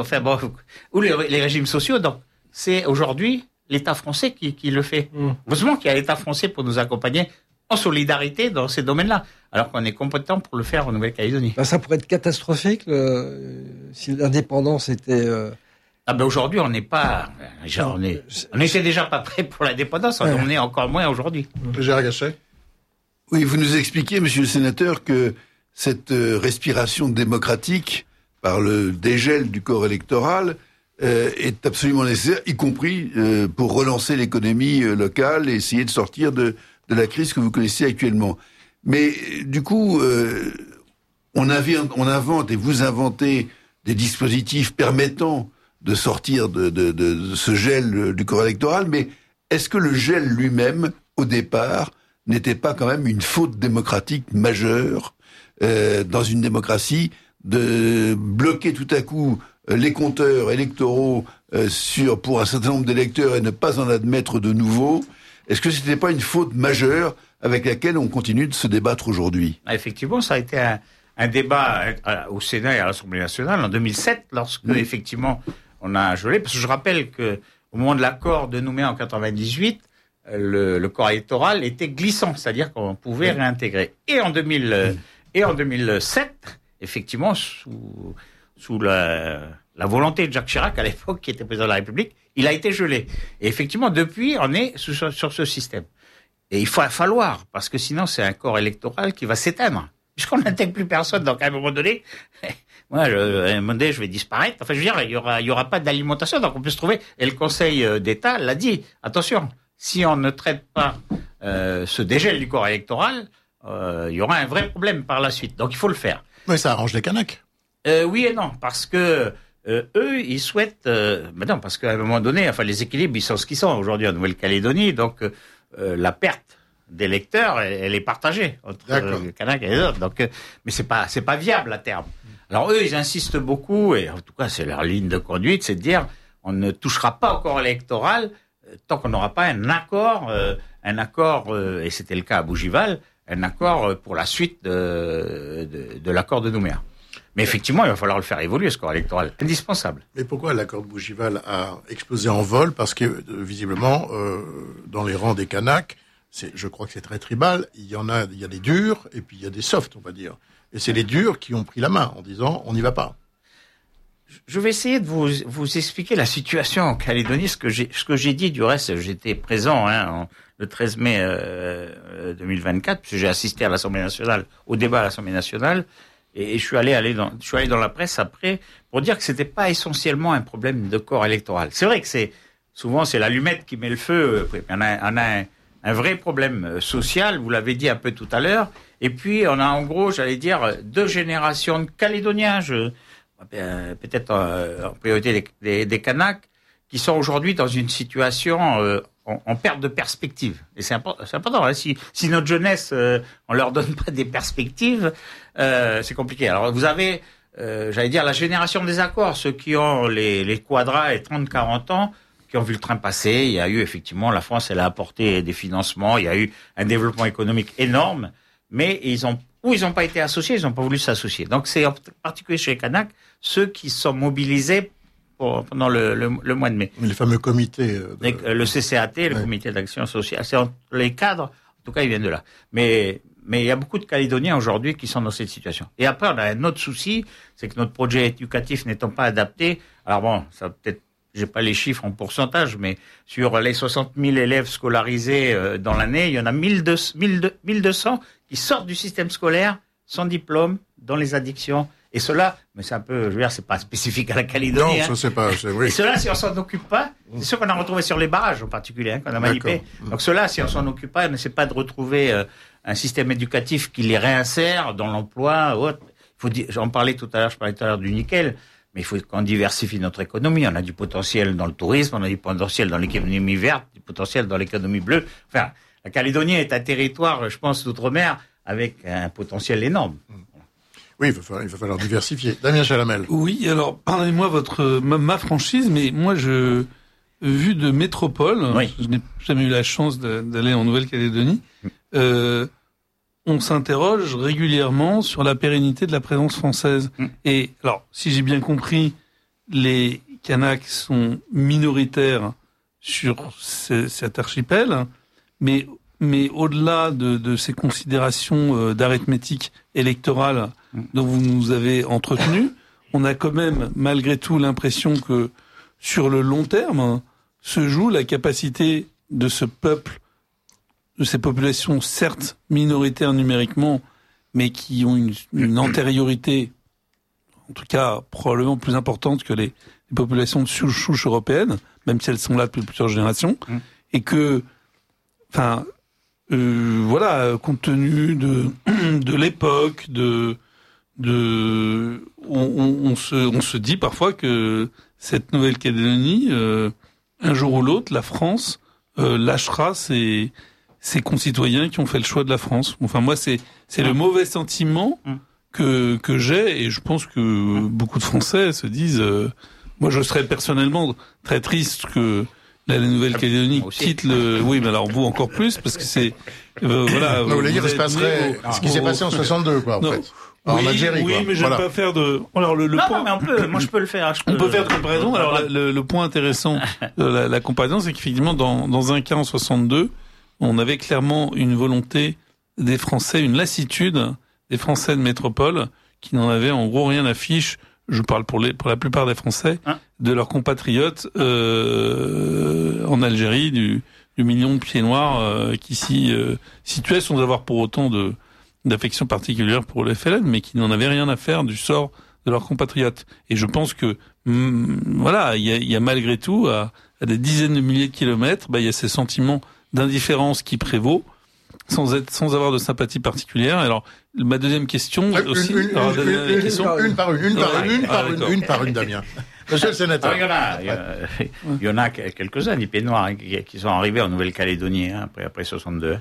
ou les régimes sociaux. Donc, c'est aujourd'hui l'État français qui le fait. Heureusement qu'il y a l'État français pour nous accompagner en solidarité dans ces domaines-là, alors qu'on est compétent pour le faire en Nouvelle-Calédonie. Ça pourrait être catastrophique si l'indépendance était... aujourd'hui, on n'est pas... on n'était déjà pas prêt pour l'indépendance, on est encore moins aujourd'hui. Gérard Gachet. Oui, vous nous expliquez, monsieur le sénateur, que cette respiration démocratique par le dégel du corps électoral est absolument nécessaire, y compris pour relancer l'économie locale et essayer de sortir de la crise que vous connaissez actuellement. Mais du coup, on invente et vous inventez des dispositifs permettant de sortir de ce gel du corps électoral, mais est-ce que le gel lui-même, au départ, n'était pas quand même une faute démocratique majeure dans une démocratie, de bloquer tout à coup les compteurs électoraux pour un certain nombre d'électeurs et ne pas en admettre de nouveaux? Est-ce que c'était pas une faute majeure avec laquelle on continue de se débattre aujourd'hui? Effectivement, ça a été un débat au Sénat et à l'Assemblée nationale en 2007, lorsque effectivement on a gelé. Parce que je rappelle que au moment de l'accord de Nouméa en 98, le corps électoral était glissant, c'est-à-dire qu'on pouvait réintégrer. Et en 2007, effectivement, sous la volonté de Jacques Chirac à l'époque, qui était président de la République, il a été gelé. Et effectivement, depuis, on est sur ce système. Et il va falloir, parce que sinon, c'est un corps électoral qui va s'éteindre, puisqu'on n'intègre plus personne. Donc, à un moment donné, je vais disparaître. Enfin, je veux dire, il y aura pas d'alimentation. Donc, on peut se trouver. Et le Conseil d'État l'a dit. Attention, si on ne traite pas ce dégel du corps électoral, il y aura un vrai problème par la suite. Donc, il faut le faire. Mais ça arrange les Kanaks. Oui et non, parce que eux, ils souhaitent... non, parce qu'à un moment donné, enfin, les équilibres, ils sont ce qu'ils sont aujourd'hui en Nouvelle-Calédonie, donc la perte d'électeurs, elle est partagée entre les Kanaks et les autres. Donc, mais c'est pas viable à terme. Alors eux, ils insistent beaucoup, et en tout cas, c'est leur ligne de conduite, c'est de dire, on ne touchera pas au corps électoral tant qu'on n'aura pas un accord, et c'était le cas à Bougival, un accord pour la suite de l'accord de Nouméa. Mais effectivement, il va falloir le faire évoluer, ce corps électoral. Indispensable. Mais pourquoi l'accord de Bougival a explosé en vol? Parce que, visiblement, dans les rangs des Kanaks, je crois que c'est très tribal, il y a des durs, et puis il y a des softs, on va dire. Et c'est les durs qui ont pris la main, en disant, on n'y va pas. Je vais essayer de vous expliquer la situation en Calédonie, ce que j'ai dit, du reste, j'étais présent, le 13 mai 2024, puisque j'ai assisté à l'Assemblée nationale, au débat à l'Assemblée nationale, et je suis allé dans la presse après pour dire que c'était pas essentiellement un problème de corps électoral. C'est vrai que souvent c'est l'allumette qui met le feu. On a un vrai problème social, vous l'avez dit un peu tout à l'heure. Et puis on a en gros, j'allais dire, 2 générations de Calédoniens, peut-être en priorité des Kanaks, qui sont aujourd'hui dans une situation en perte de perspective. Et c'est important. Hein. Si notre jeunesse, on leur donne pas des perspectives, c'est compliqué. Alors vous avez, j'allais dire, la génération des accords, ceux qui ont les quadras et 30-40 ans, qui ont vu le train passer. Il y a eu effectivement, la France, elle a apporté des financements, il y a eu un développement économique énorme, mais ils ont pas été associés, ils n'ont pas voulu s'associer. Donc c'est en particulier chez les Kanaks, ceux qui sont mobilisés pendant le mois de mai. Les fameux comités. Le CCAT, le comité d'action sociale, c'est les cadres, en tout cas ils viennent de là. Mais il y a beaucoup de Calédoniens aujourd'hui qui sont dans cette situation. Et après, on a un autre souci, c'est que notre projet éducatif n'étant pas adapté, alors bon, ça peut-être, j'ai pas les chiffres en pourcentage, mais sur les 60 000 élèves scolarisés dans l'année, il y en a 1200 qui sortent du système scolaire sans diplôme, dans les addictions. Et cela, mais c'est un peu, je veux dire, c'est pas spécifique à la Calédonie. Non, ça c'est pas, oui. Et cela, si on s'en occupe pas, c'est sûr qu'on a retrouvé sur les barrages en particulier, qu'on a manipulé. Donc cela, si on s'en occupe pas, on n'essaie pas de retrouver un système éducatif qui les réinsère dans l'emploi. J'en parlais tout à l'heure, du nickel. Mais il faut qu'on diversifie notre économie. On a du potentiel dans le tourisme, on a du potentiel dans l'économie verte, du potentiel dans l'économie bleue. Enfin, la Calédonie est un territoire, je pense, d'outre-mer avec un potentiel énorme. Oui, il va falloir diversifier. Damien Chalamel. Oui, alors, pardonnez-moi ma franchise, mais moi, vu de métropole, je n'ai jamais eu la chance d'aller en Nouvelle-Calédonie, on s'interroge régulièrement sur la pérennité de la présence française. Et alors, si j'ai bien compris, les Kanaks sont minoritaires sur cet archipel, mais au-delà de ces considérations d'arithmétique électorale dont vous nous avez entretenu, on a quand même, malgré tout, l'impression que sur le long terme se joue la capacité de ce peuple, de ces populations certes minoritaires numériquement, mais qui ont une antériorité, en tout cas probablement plus importante que les populations de souche européennes, même si elles sont là depuis plusieurs générations, et que, voilà, compte tenu de l'époque, on se dit parfois que cette Nouvelle-Calédonie, un jour ou l'autre, la France lâchera ses concitoyens qui ont fait le choix de la France. Enfin, moi, c'est le mauvais sentiment que j'ai, et je pense que beaucoup de Français se disent, moi, je serais personnellement très triste que la Nouvelle-Calédonie quitte oui, mais alors vous encore plus, parce que c'est, voilà. Vous voulez dire, il se passerait ce qui s'est passé en 62, quoi, en fait. En Algérie, oui, quoi. mais j'aime pas faire de. Alors le point. Mais moi je peux le faire. On peut faire de comparaison. Alors le point intéressant de la comparaison, c'est qu'effectivement dans un cas en 62, on avait clairement une volonté des Français, une lassitude des Français de métropole qui n'en avaient en gros rien à fiche. Je parle pour la plupart des Français, de leurs compatriotes en Algérie, du million de pieds noirs qui s'y situaient sans avoir pour autant d'affection particulière pour le FLN, mais qui n'en avaient rien à faire du sort de leurs compatriotes. Et je pense que voilà, il y a malgré tout à des dizaines de milliers de kilomètres, il y a ces sentiments d'indifférence qui prévaut. sans avoir de sympathie particulière. Alors, ma deuxième question aussi. Une par une, Damien. Monsieur le sénateur. Il y en a quelques-uns, des pieds noirs, qui sont arrivés en Nouvelle-Calédonie, après 62.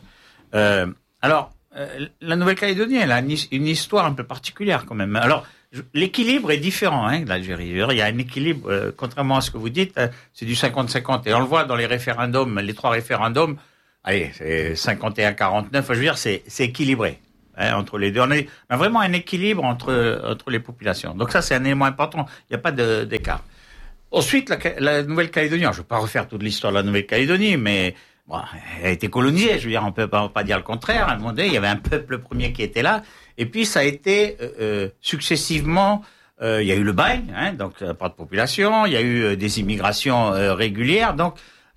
La Nouvelle-Calédonie, elle a une histoire un peu particulière quand même. Alors, l'équilibre est différent de l'Algérie. Il y a un équilibre, contrairement à ce que vous dites, c'est du 50-50. Et on le voit dans les référendums, les 3 référendums, allez, c'est 51-49, je veux dire, c'est équilibré entre les deux. On a vraiment un équilibre entre les populations. Donc ça, c'est un élément important. Il n'y a pas d'écart. Ensuite, la Nouvelle-Calédonie, je ne vais pas refaire toute l'histoire de la Nouvelle-Calédonie, mais bon, elle a été colonisée, je veux dire, on peut pas dire le contraire. À un moment donné, il y avait un peuple premier qui était là, et puis ça a été successivement, il y a eu le bail, donc pas de population, il y a eu des immigrations régulières, donc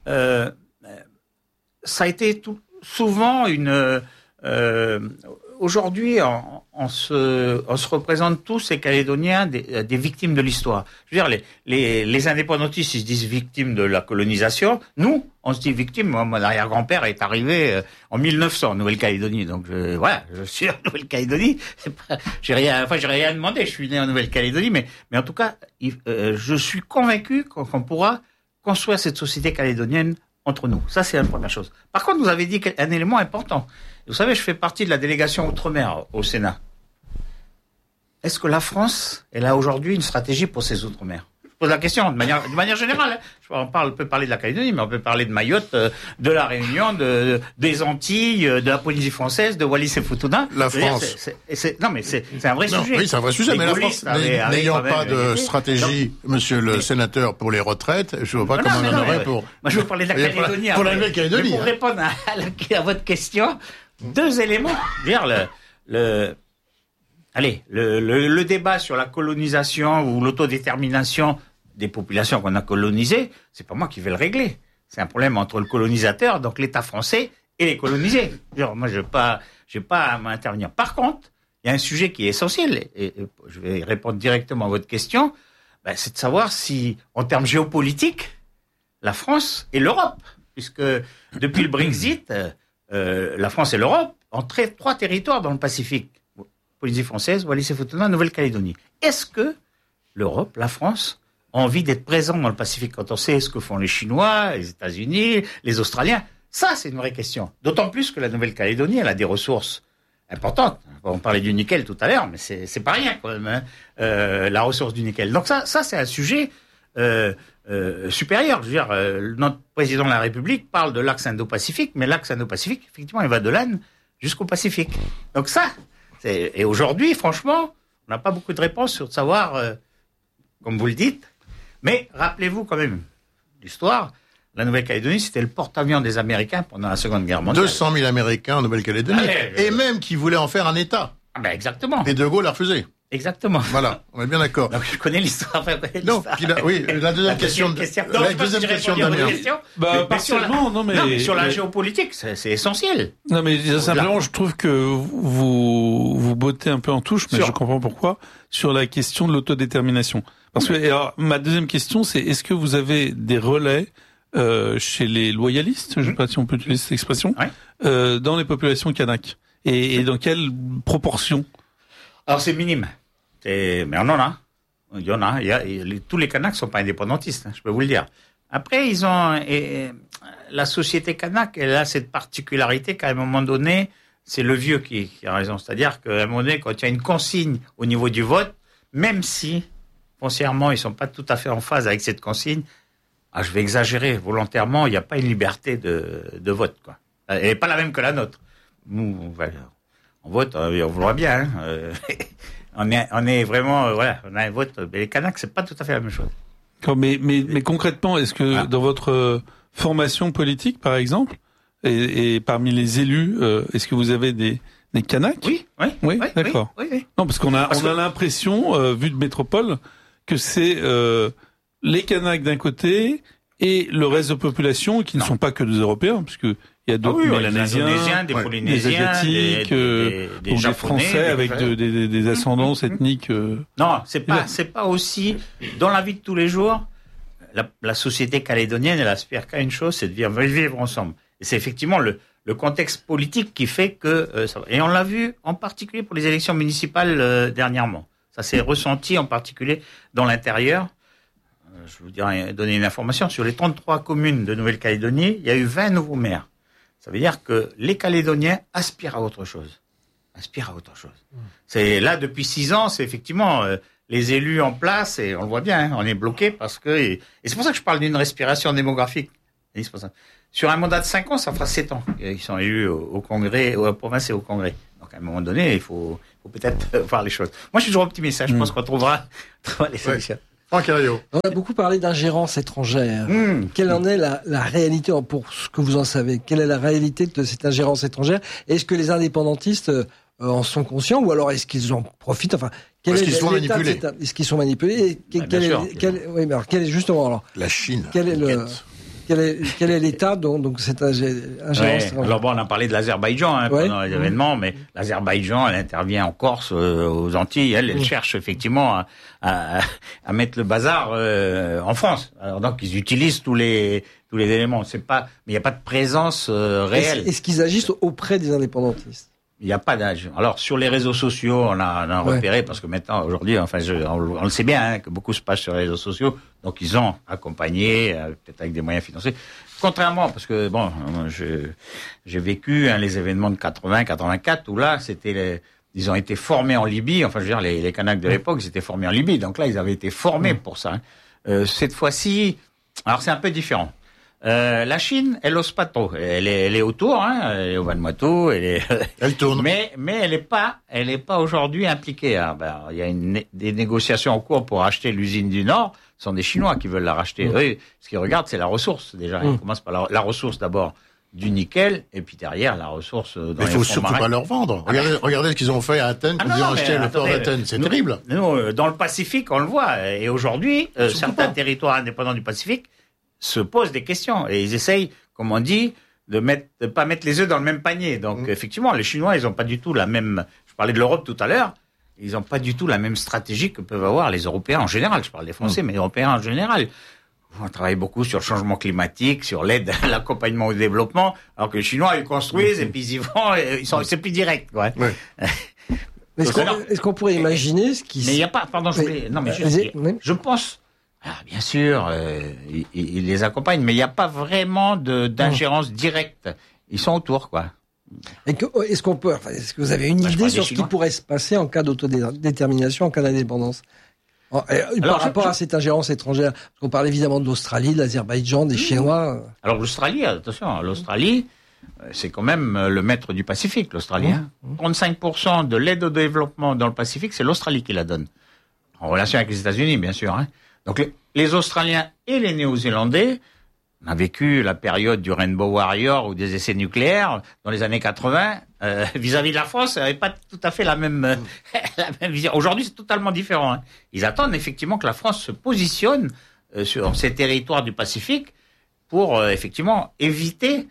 ça a été souvent aujourd'hui, on se représente tous, ces Calédoniens, des victimes de l'histoire. Je veux dire, les indépendantistes, ils se disent victimes de la colonisation. Nous, on se dit victimes. Moi, mon arrière-grand-père est arrivé en 1900 en Nouvelle-Calédonie. Donc, je suis en Nouvelle-Calédonie. J'ai rien demandé. Je suis né en Nouvelle-Calédonie, mais en tout cas, je suis convaincu qu'on pourra construire cette société calédonienne entre nous. Ça, c'est la première chose. Par contre, vous avez dit un élément important. Vous savez, je fais partie de la délégation Outre-mer au Sénat. Est-ce que la France, elle a aujourd'hui une stratégie pour ses Outre-mer? Je pose la question de manière générale. On peut parler de la Calédonie, mais on peut parler de Mayotte, de la Réunion, des Antilles, de la Polynésie française, de Wallis et Futuna. La France. C'est un vrai sujet. Oui, c'est un vrai sujet, mais la France, n'ayant pas de stratégie, monsieur le sénateur, pour les retraites, je ne vois pas comment on en aurait pour... Moi, je veux parler de la Calédonie. Pour la Nouvelle-Calédonie. Pour répondre à votre question, 2 éléments. Je veux dire, le débat sur la colonisation ou l'autodétermination des populations qu'on a colonisées, c'est pas moi qui vais le régler. C'est un problème entre le colonisateur, donc l'État français, et les colonisés. Genre, moi, je n'ai pas à m'intervenir. Par contre, il y a un sujet qui est essentiel, et je vais répondre directement à votre question, c'est de savoir si, en termes géopolitiques, la France et l'Europe, puisque depuis le Brexit, la France et l'Europe ont 3 territoires dans le Pacifique. Polynésie française, Wallis et Futuna, Nouvelle-Calédonie. Est-ce que l'Europe, la France, ont envie d'être présents dans le Pacifique quand on sait ce que font les Chinois, les États-Unis, les Australiens? Ça, c'est une vraie question. D'autant plus que la Nouvelle-Calédonie, elle a des ressources importantes. On parlait du nickel tout à l'heure, mais c'est pas rien quand même, la ressource du nickel. Donc ça c'est un sujet supérieur. Je veux dire, notre président de la République parle de l'axe Indo-Pacifique, mais l'axe Indo-Pacifique, effectivement, il va de l'Inde jusqu'au Pacifique. Donc ça, et aujourd'hui, franchement, on n'a pas beaucoup de réponses sur de savoir, comme vous le dites, mais rappelez-vous quand même l'histoire. La Nouvelle-Calédonie, c'était le porte-avions des Américains pendant la Seconde Guerre mondiale. 200 000 Américains en Nouvelle-Calédonie, et même qui voulaient en faire un État. Exactement. Et De Gaulle a refusé. Exactement. Voilà, on est bien d'accord. Donc je connais l'histoire. Non, la deuxième question de Damien. Partiellement, mais sur la géopolitique, c'est essentiel. Non, mais simplement, je trouve que vous bottez un peu en touche, mais je comprends pourquoi, sur la question de l'autodétermination. Parce que, alors, ma deuxième question, c'est est-ce que vous avez des relais chez les loyalistes, je ne sais pas si on peut utiliser cette expression, dans les populations kanak, et dans quelle proportion? Alors c'est minime. Mais on en a. Il y en a. Tous les Kanaks sont pas indépendantistes, je peux vous le dire. Après, ils ont la société kanak, elle a cette particularité qu'à un moment donné, c'est le vieux qui a raison. C'est-à-dire qu'à un moment donné, quand il y a une consigne au niveau du vote, même si foncièrement ils sont pas tout à fait en phase avec cette consigne, je vais exagérer volontairement, il n'y a pas une liberté de vote, quoi. Elle n'est pas la même que la nôtre. Nous, on vote, on le voit bien. On est vraiment, on a un vote. Mais les Kanaks, c'est pas tout à fait la même chose. Mais concrètement, est-ce que dans votre formation politique, par exemple, et parmi les élus, est-ce que vous avez des Kanaks? Oui, d'accord. Oui. Non, parce qu'on a l'impression, vu de métropole, que c'est les Kanaks d'un côté et le reste de la population qui ne sont pas que des Européens, puisque il y a d'autres Mélanésiens, des Polynésiens, des Asiatiques, des Français avec des ascendances ethniques. Non, c'est pas aussi dans la vie de tous les jours. La société calédonienne, elle aspire qu'à une chose, c'est de vivre ensemble. Et c'est effectivement le le contexte politique qui fait que ça va. Et on l'a vu en particulier pour les élections municipales dernièrement. Ça s'est ressenti en particulier dans l'intérieur. Je vous donner une information. Sur les 33 communes de Nouvelle-Calédonie, il y a eu 20 nouveaux maires. Ça veut dire que les Calédoniens aspirent à autre chose. C'est là, depuis 6 ans, c'est effectivement les élus en place, et on le voit bien, on est bloqué parce que... Et c'est pour ça que je parle d'une respiration démographique. C'est pour ça. Sur un mandat de 5 ans, ça fera 7 ans. Ils sont élus au Congrès, à la province et au Congrès. Donc à un moment donné, il faut peut-être voir les choses. Moi, je suis toujours optimiste. Je pense qu'on trouvera les solutions. Franck Herriot. On a beaucoup parlé d'ingérence étrangère. Quelle en est la réalité, pour ce que vous en savez? Quelle est la réalité de cette ingérence étrangère? Est-ce que les indépendantistes en sont conscients, ou alors est-ce qu'ils en profitent? Enfin, est-ce qu'ils sont manipulés? Est-ce qu'ils sont manipulés? Quel est justement alors la Chine? Quel est l'état donc cette ingérence? Alors bon, on a parlé de l'Azerbaïdjan pendant les événements, mais l'Azerbaïdjan, elle intervient en Corse, aux Antilles, elle cherche effectivement à mettre le bazar en France. Alors donc ils utilisent tous les éléments. Mais il n'y a pas de présence réelle. Est-ce qu'ils agissent auprès des indépendantistes? Il n'y a pas d'âge. Alors sur les réseaux sociaux, on a repéré, parce que maintenant, aujourd'hui, on le sait bien, que beaucoup se passe sur les réseaux sociaux. Donc ils ont accompagné, peut-être avec des moyens financiers. Contrairement, parce que bon, j'ai vécu les événements de 80-84 où là, ils ont été formés en Libye. Enfin, je veux dire, les Kanaks de l'époque, ils étaient formés en Libye. Donc là, ils avaient été formés pour ça. Cette fois-ci, alors c'est un peu différent. La Chine, elle ose pas trop. Elle est autour, elle est au Vanuatu, elle tourne. Mais elle est pas aujourd'hui impliquée. Il y a des négociations en cours pour acheter l'usine du Nord. Ce sont des Chinois qui veulent la racheter. Eux, ce qu'ils regardent, c'est la ressource, déjà. Ils commencent par la ressource d'abord du nickel, et puis derrière, la ressource dans les fonds marins. Il faut surtout pas leur vendre. Regardez ce qu'ils ont fait à Athènes, ils ont acheté le port d'Athènes. C'est terrible. Nous, dans le Pacifique, on le voit. Et aujourd'hui, certains territoires indépendants du Pacifique se posent des questions, et ils essayent, comme on dit, de pas mettre les œufs dans le même panier. Donc effectivement, les Chinois, ils ont pas du tout la même. Je parlais de l'Europe tout à l'heure. Ils ont pas du tout la même stratégie que peuvent avoir les Européens en général. Je parle des Français, mais les Européens en général. On travaille beaucoup sur le changement climatique, sur l'aide à l'accompagnement au développement, alors que les Chinois, ils construisent et puis ils y vont. C'est plus direct, quoi. Ouais. Est-ce qu'on pourrait imaginer ce qui... Mais il n'y a pas. Pardon, je pense. Alors, bien sûr, ils les accompagnent, mais il n'y a pas vraiment d'ingérence directe. Ils sont autour, quoi. Est-ce que vous avez une idée sur ce qui pourrait se passer en cas d'autodétermination, en cas d'indépendance? Par rapport à cette ingérence étrangère, parce qu'on parle évidemment de l'Australie, de l'Azerbaïdjan, des Chinois. Alors l'Australie, attention, l'Australie, c'est quand même le maître du Pacifique, l'Australie. 35% de l'aide au développement dans le Pacifique, c'est l'Australie qui la donne. En relation avec les États-Unis, bien sûr. Donc les Australiens et les Néo-Zélandais, on a vécu la période du Rainbow Warrior ou des essais nucléaires dans les années 80. Vis-à-vis de la France, n'avait pas tout à fait la même vision. Aujourd'hui, c'est totalement différent. Ils attendent effectivement que la France se positionne sur ces territoires du Pacifique pour effectivement éviter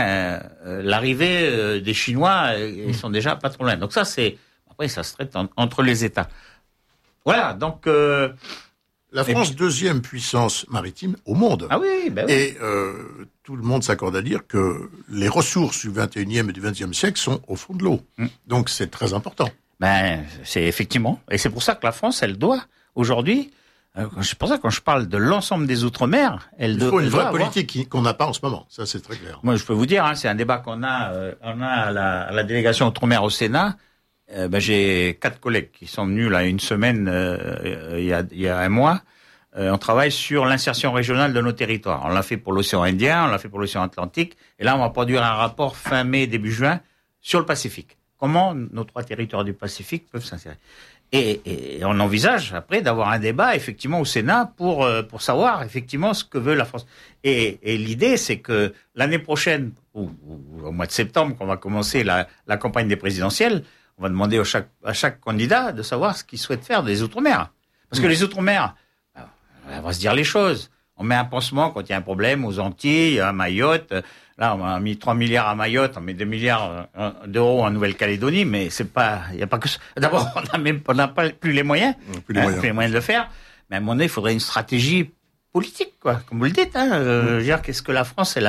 l'arrivée des Chinois. Ils sont déjà pas trop loin. Donc ça, après ça se traite entre les États. Voilà. Donc la France, deuxième puissance maritime au monde. Ah oui, ben oui. Et tout le monde s'accorde à dire que les ressources du 21e et du 20e siècle sont au fond de l'eau. Donc c'est très important. C'est effectivement. Et c'est pour ça que la France, elle doit, aujourd'hui, c'est pour ça que quand je parle de l'ensemble des Outre-mer, il faut une vraie politique qu'on n'a pas en ce moment. Ça, c'est très clair. Moi, je peux vous dire, c'est un débat qu'on a, à la délégation Outre-mer au Sénat. J'ai 4 collègues qui sont venus là une semaine il y a un mois. On travaille sur l'insertion régionale de nos territoires. On l'a fait pour l'océan Indien, on l'a fait pour l'océan Atlantique, et là on va produire un rapport fin mai début juin sur le Pacifique. Comment nos 3 territoires du Pacifique peuvent s'insérer. Et on envisage après d'avoir un débat effectivement au Sénat pour savoir effectivement ce que veut la France. Et l'idée c'est que l'année prochaine ou au mois de septembre, qu'on va commencer la campagne des présidentielles, on va demander à chaque candidat de savoir ce qu'il souhaite faire des Outre-mer. Parce que les Outre-mer, on va se dire les choses. On met un pansement quand il y a un problème aux Antilles, à Mayotte. Là, on a mis 3 milliards à Mayotte, on met 2 milliards d'euros en Nouvelle-Calédonie, mais il n'y a pas que ça. D'abord, on n'a pas plus les moyens. Plus les moyens de le faire. Mais à un moment donné, il faudrait une stratégie politique, quoi. Comme vous le dites, je veux dire, qu'est-ce que la France, elle a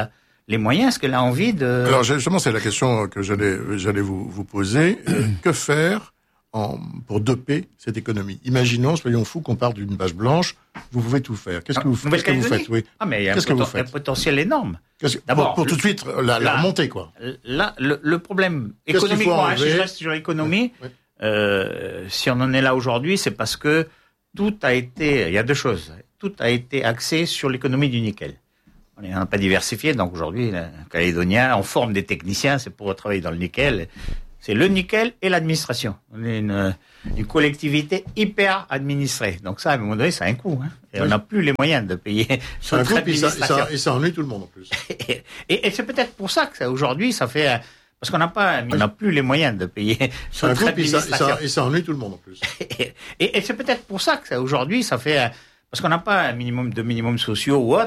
les moyens? Est-ce qu'elle a envie de... Alors justement, c'est la question que j'allais vous poser. Que faire pour doper cette économie? Imaginons, soyons fous, qu'on parte d'une page blanche. Vous pouvez tout faire. Qu'est-ce que vous faites? Oui. Ah, mais il y a un potentiel énorme. D'abord, pour tout de suite la remontée, quoi. Là, le problème économique, si je reste sur l'économie, si on en est là aujourd'hui, c'est parce que il y a deux choses. Tout a été axé sur l'économie du nickel. On n'a pas diversifié, donc aujourd'hui, les Calédoniens, on forme des techniciens, c'est pour travailler dans le nickel. C'est le nickel et l'administration. On est une collectivité hyper administrée. Donc ça, à un moment donné, ça a un coût. Et on n'a plus les moyens de payer notre administration. Et ça ennuie tout le monde en plus. et c'est peut-être pour ça que aujourd'hui, ça fait... Parce qu'on n'a plus les moyens de payer notre administration. Et ça ennuie tout le monde en plus. et c'est peut-être pour ça que aujourd'hui, ça fait... Parce qu'on n'a pas un minimum sociaux ou autre.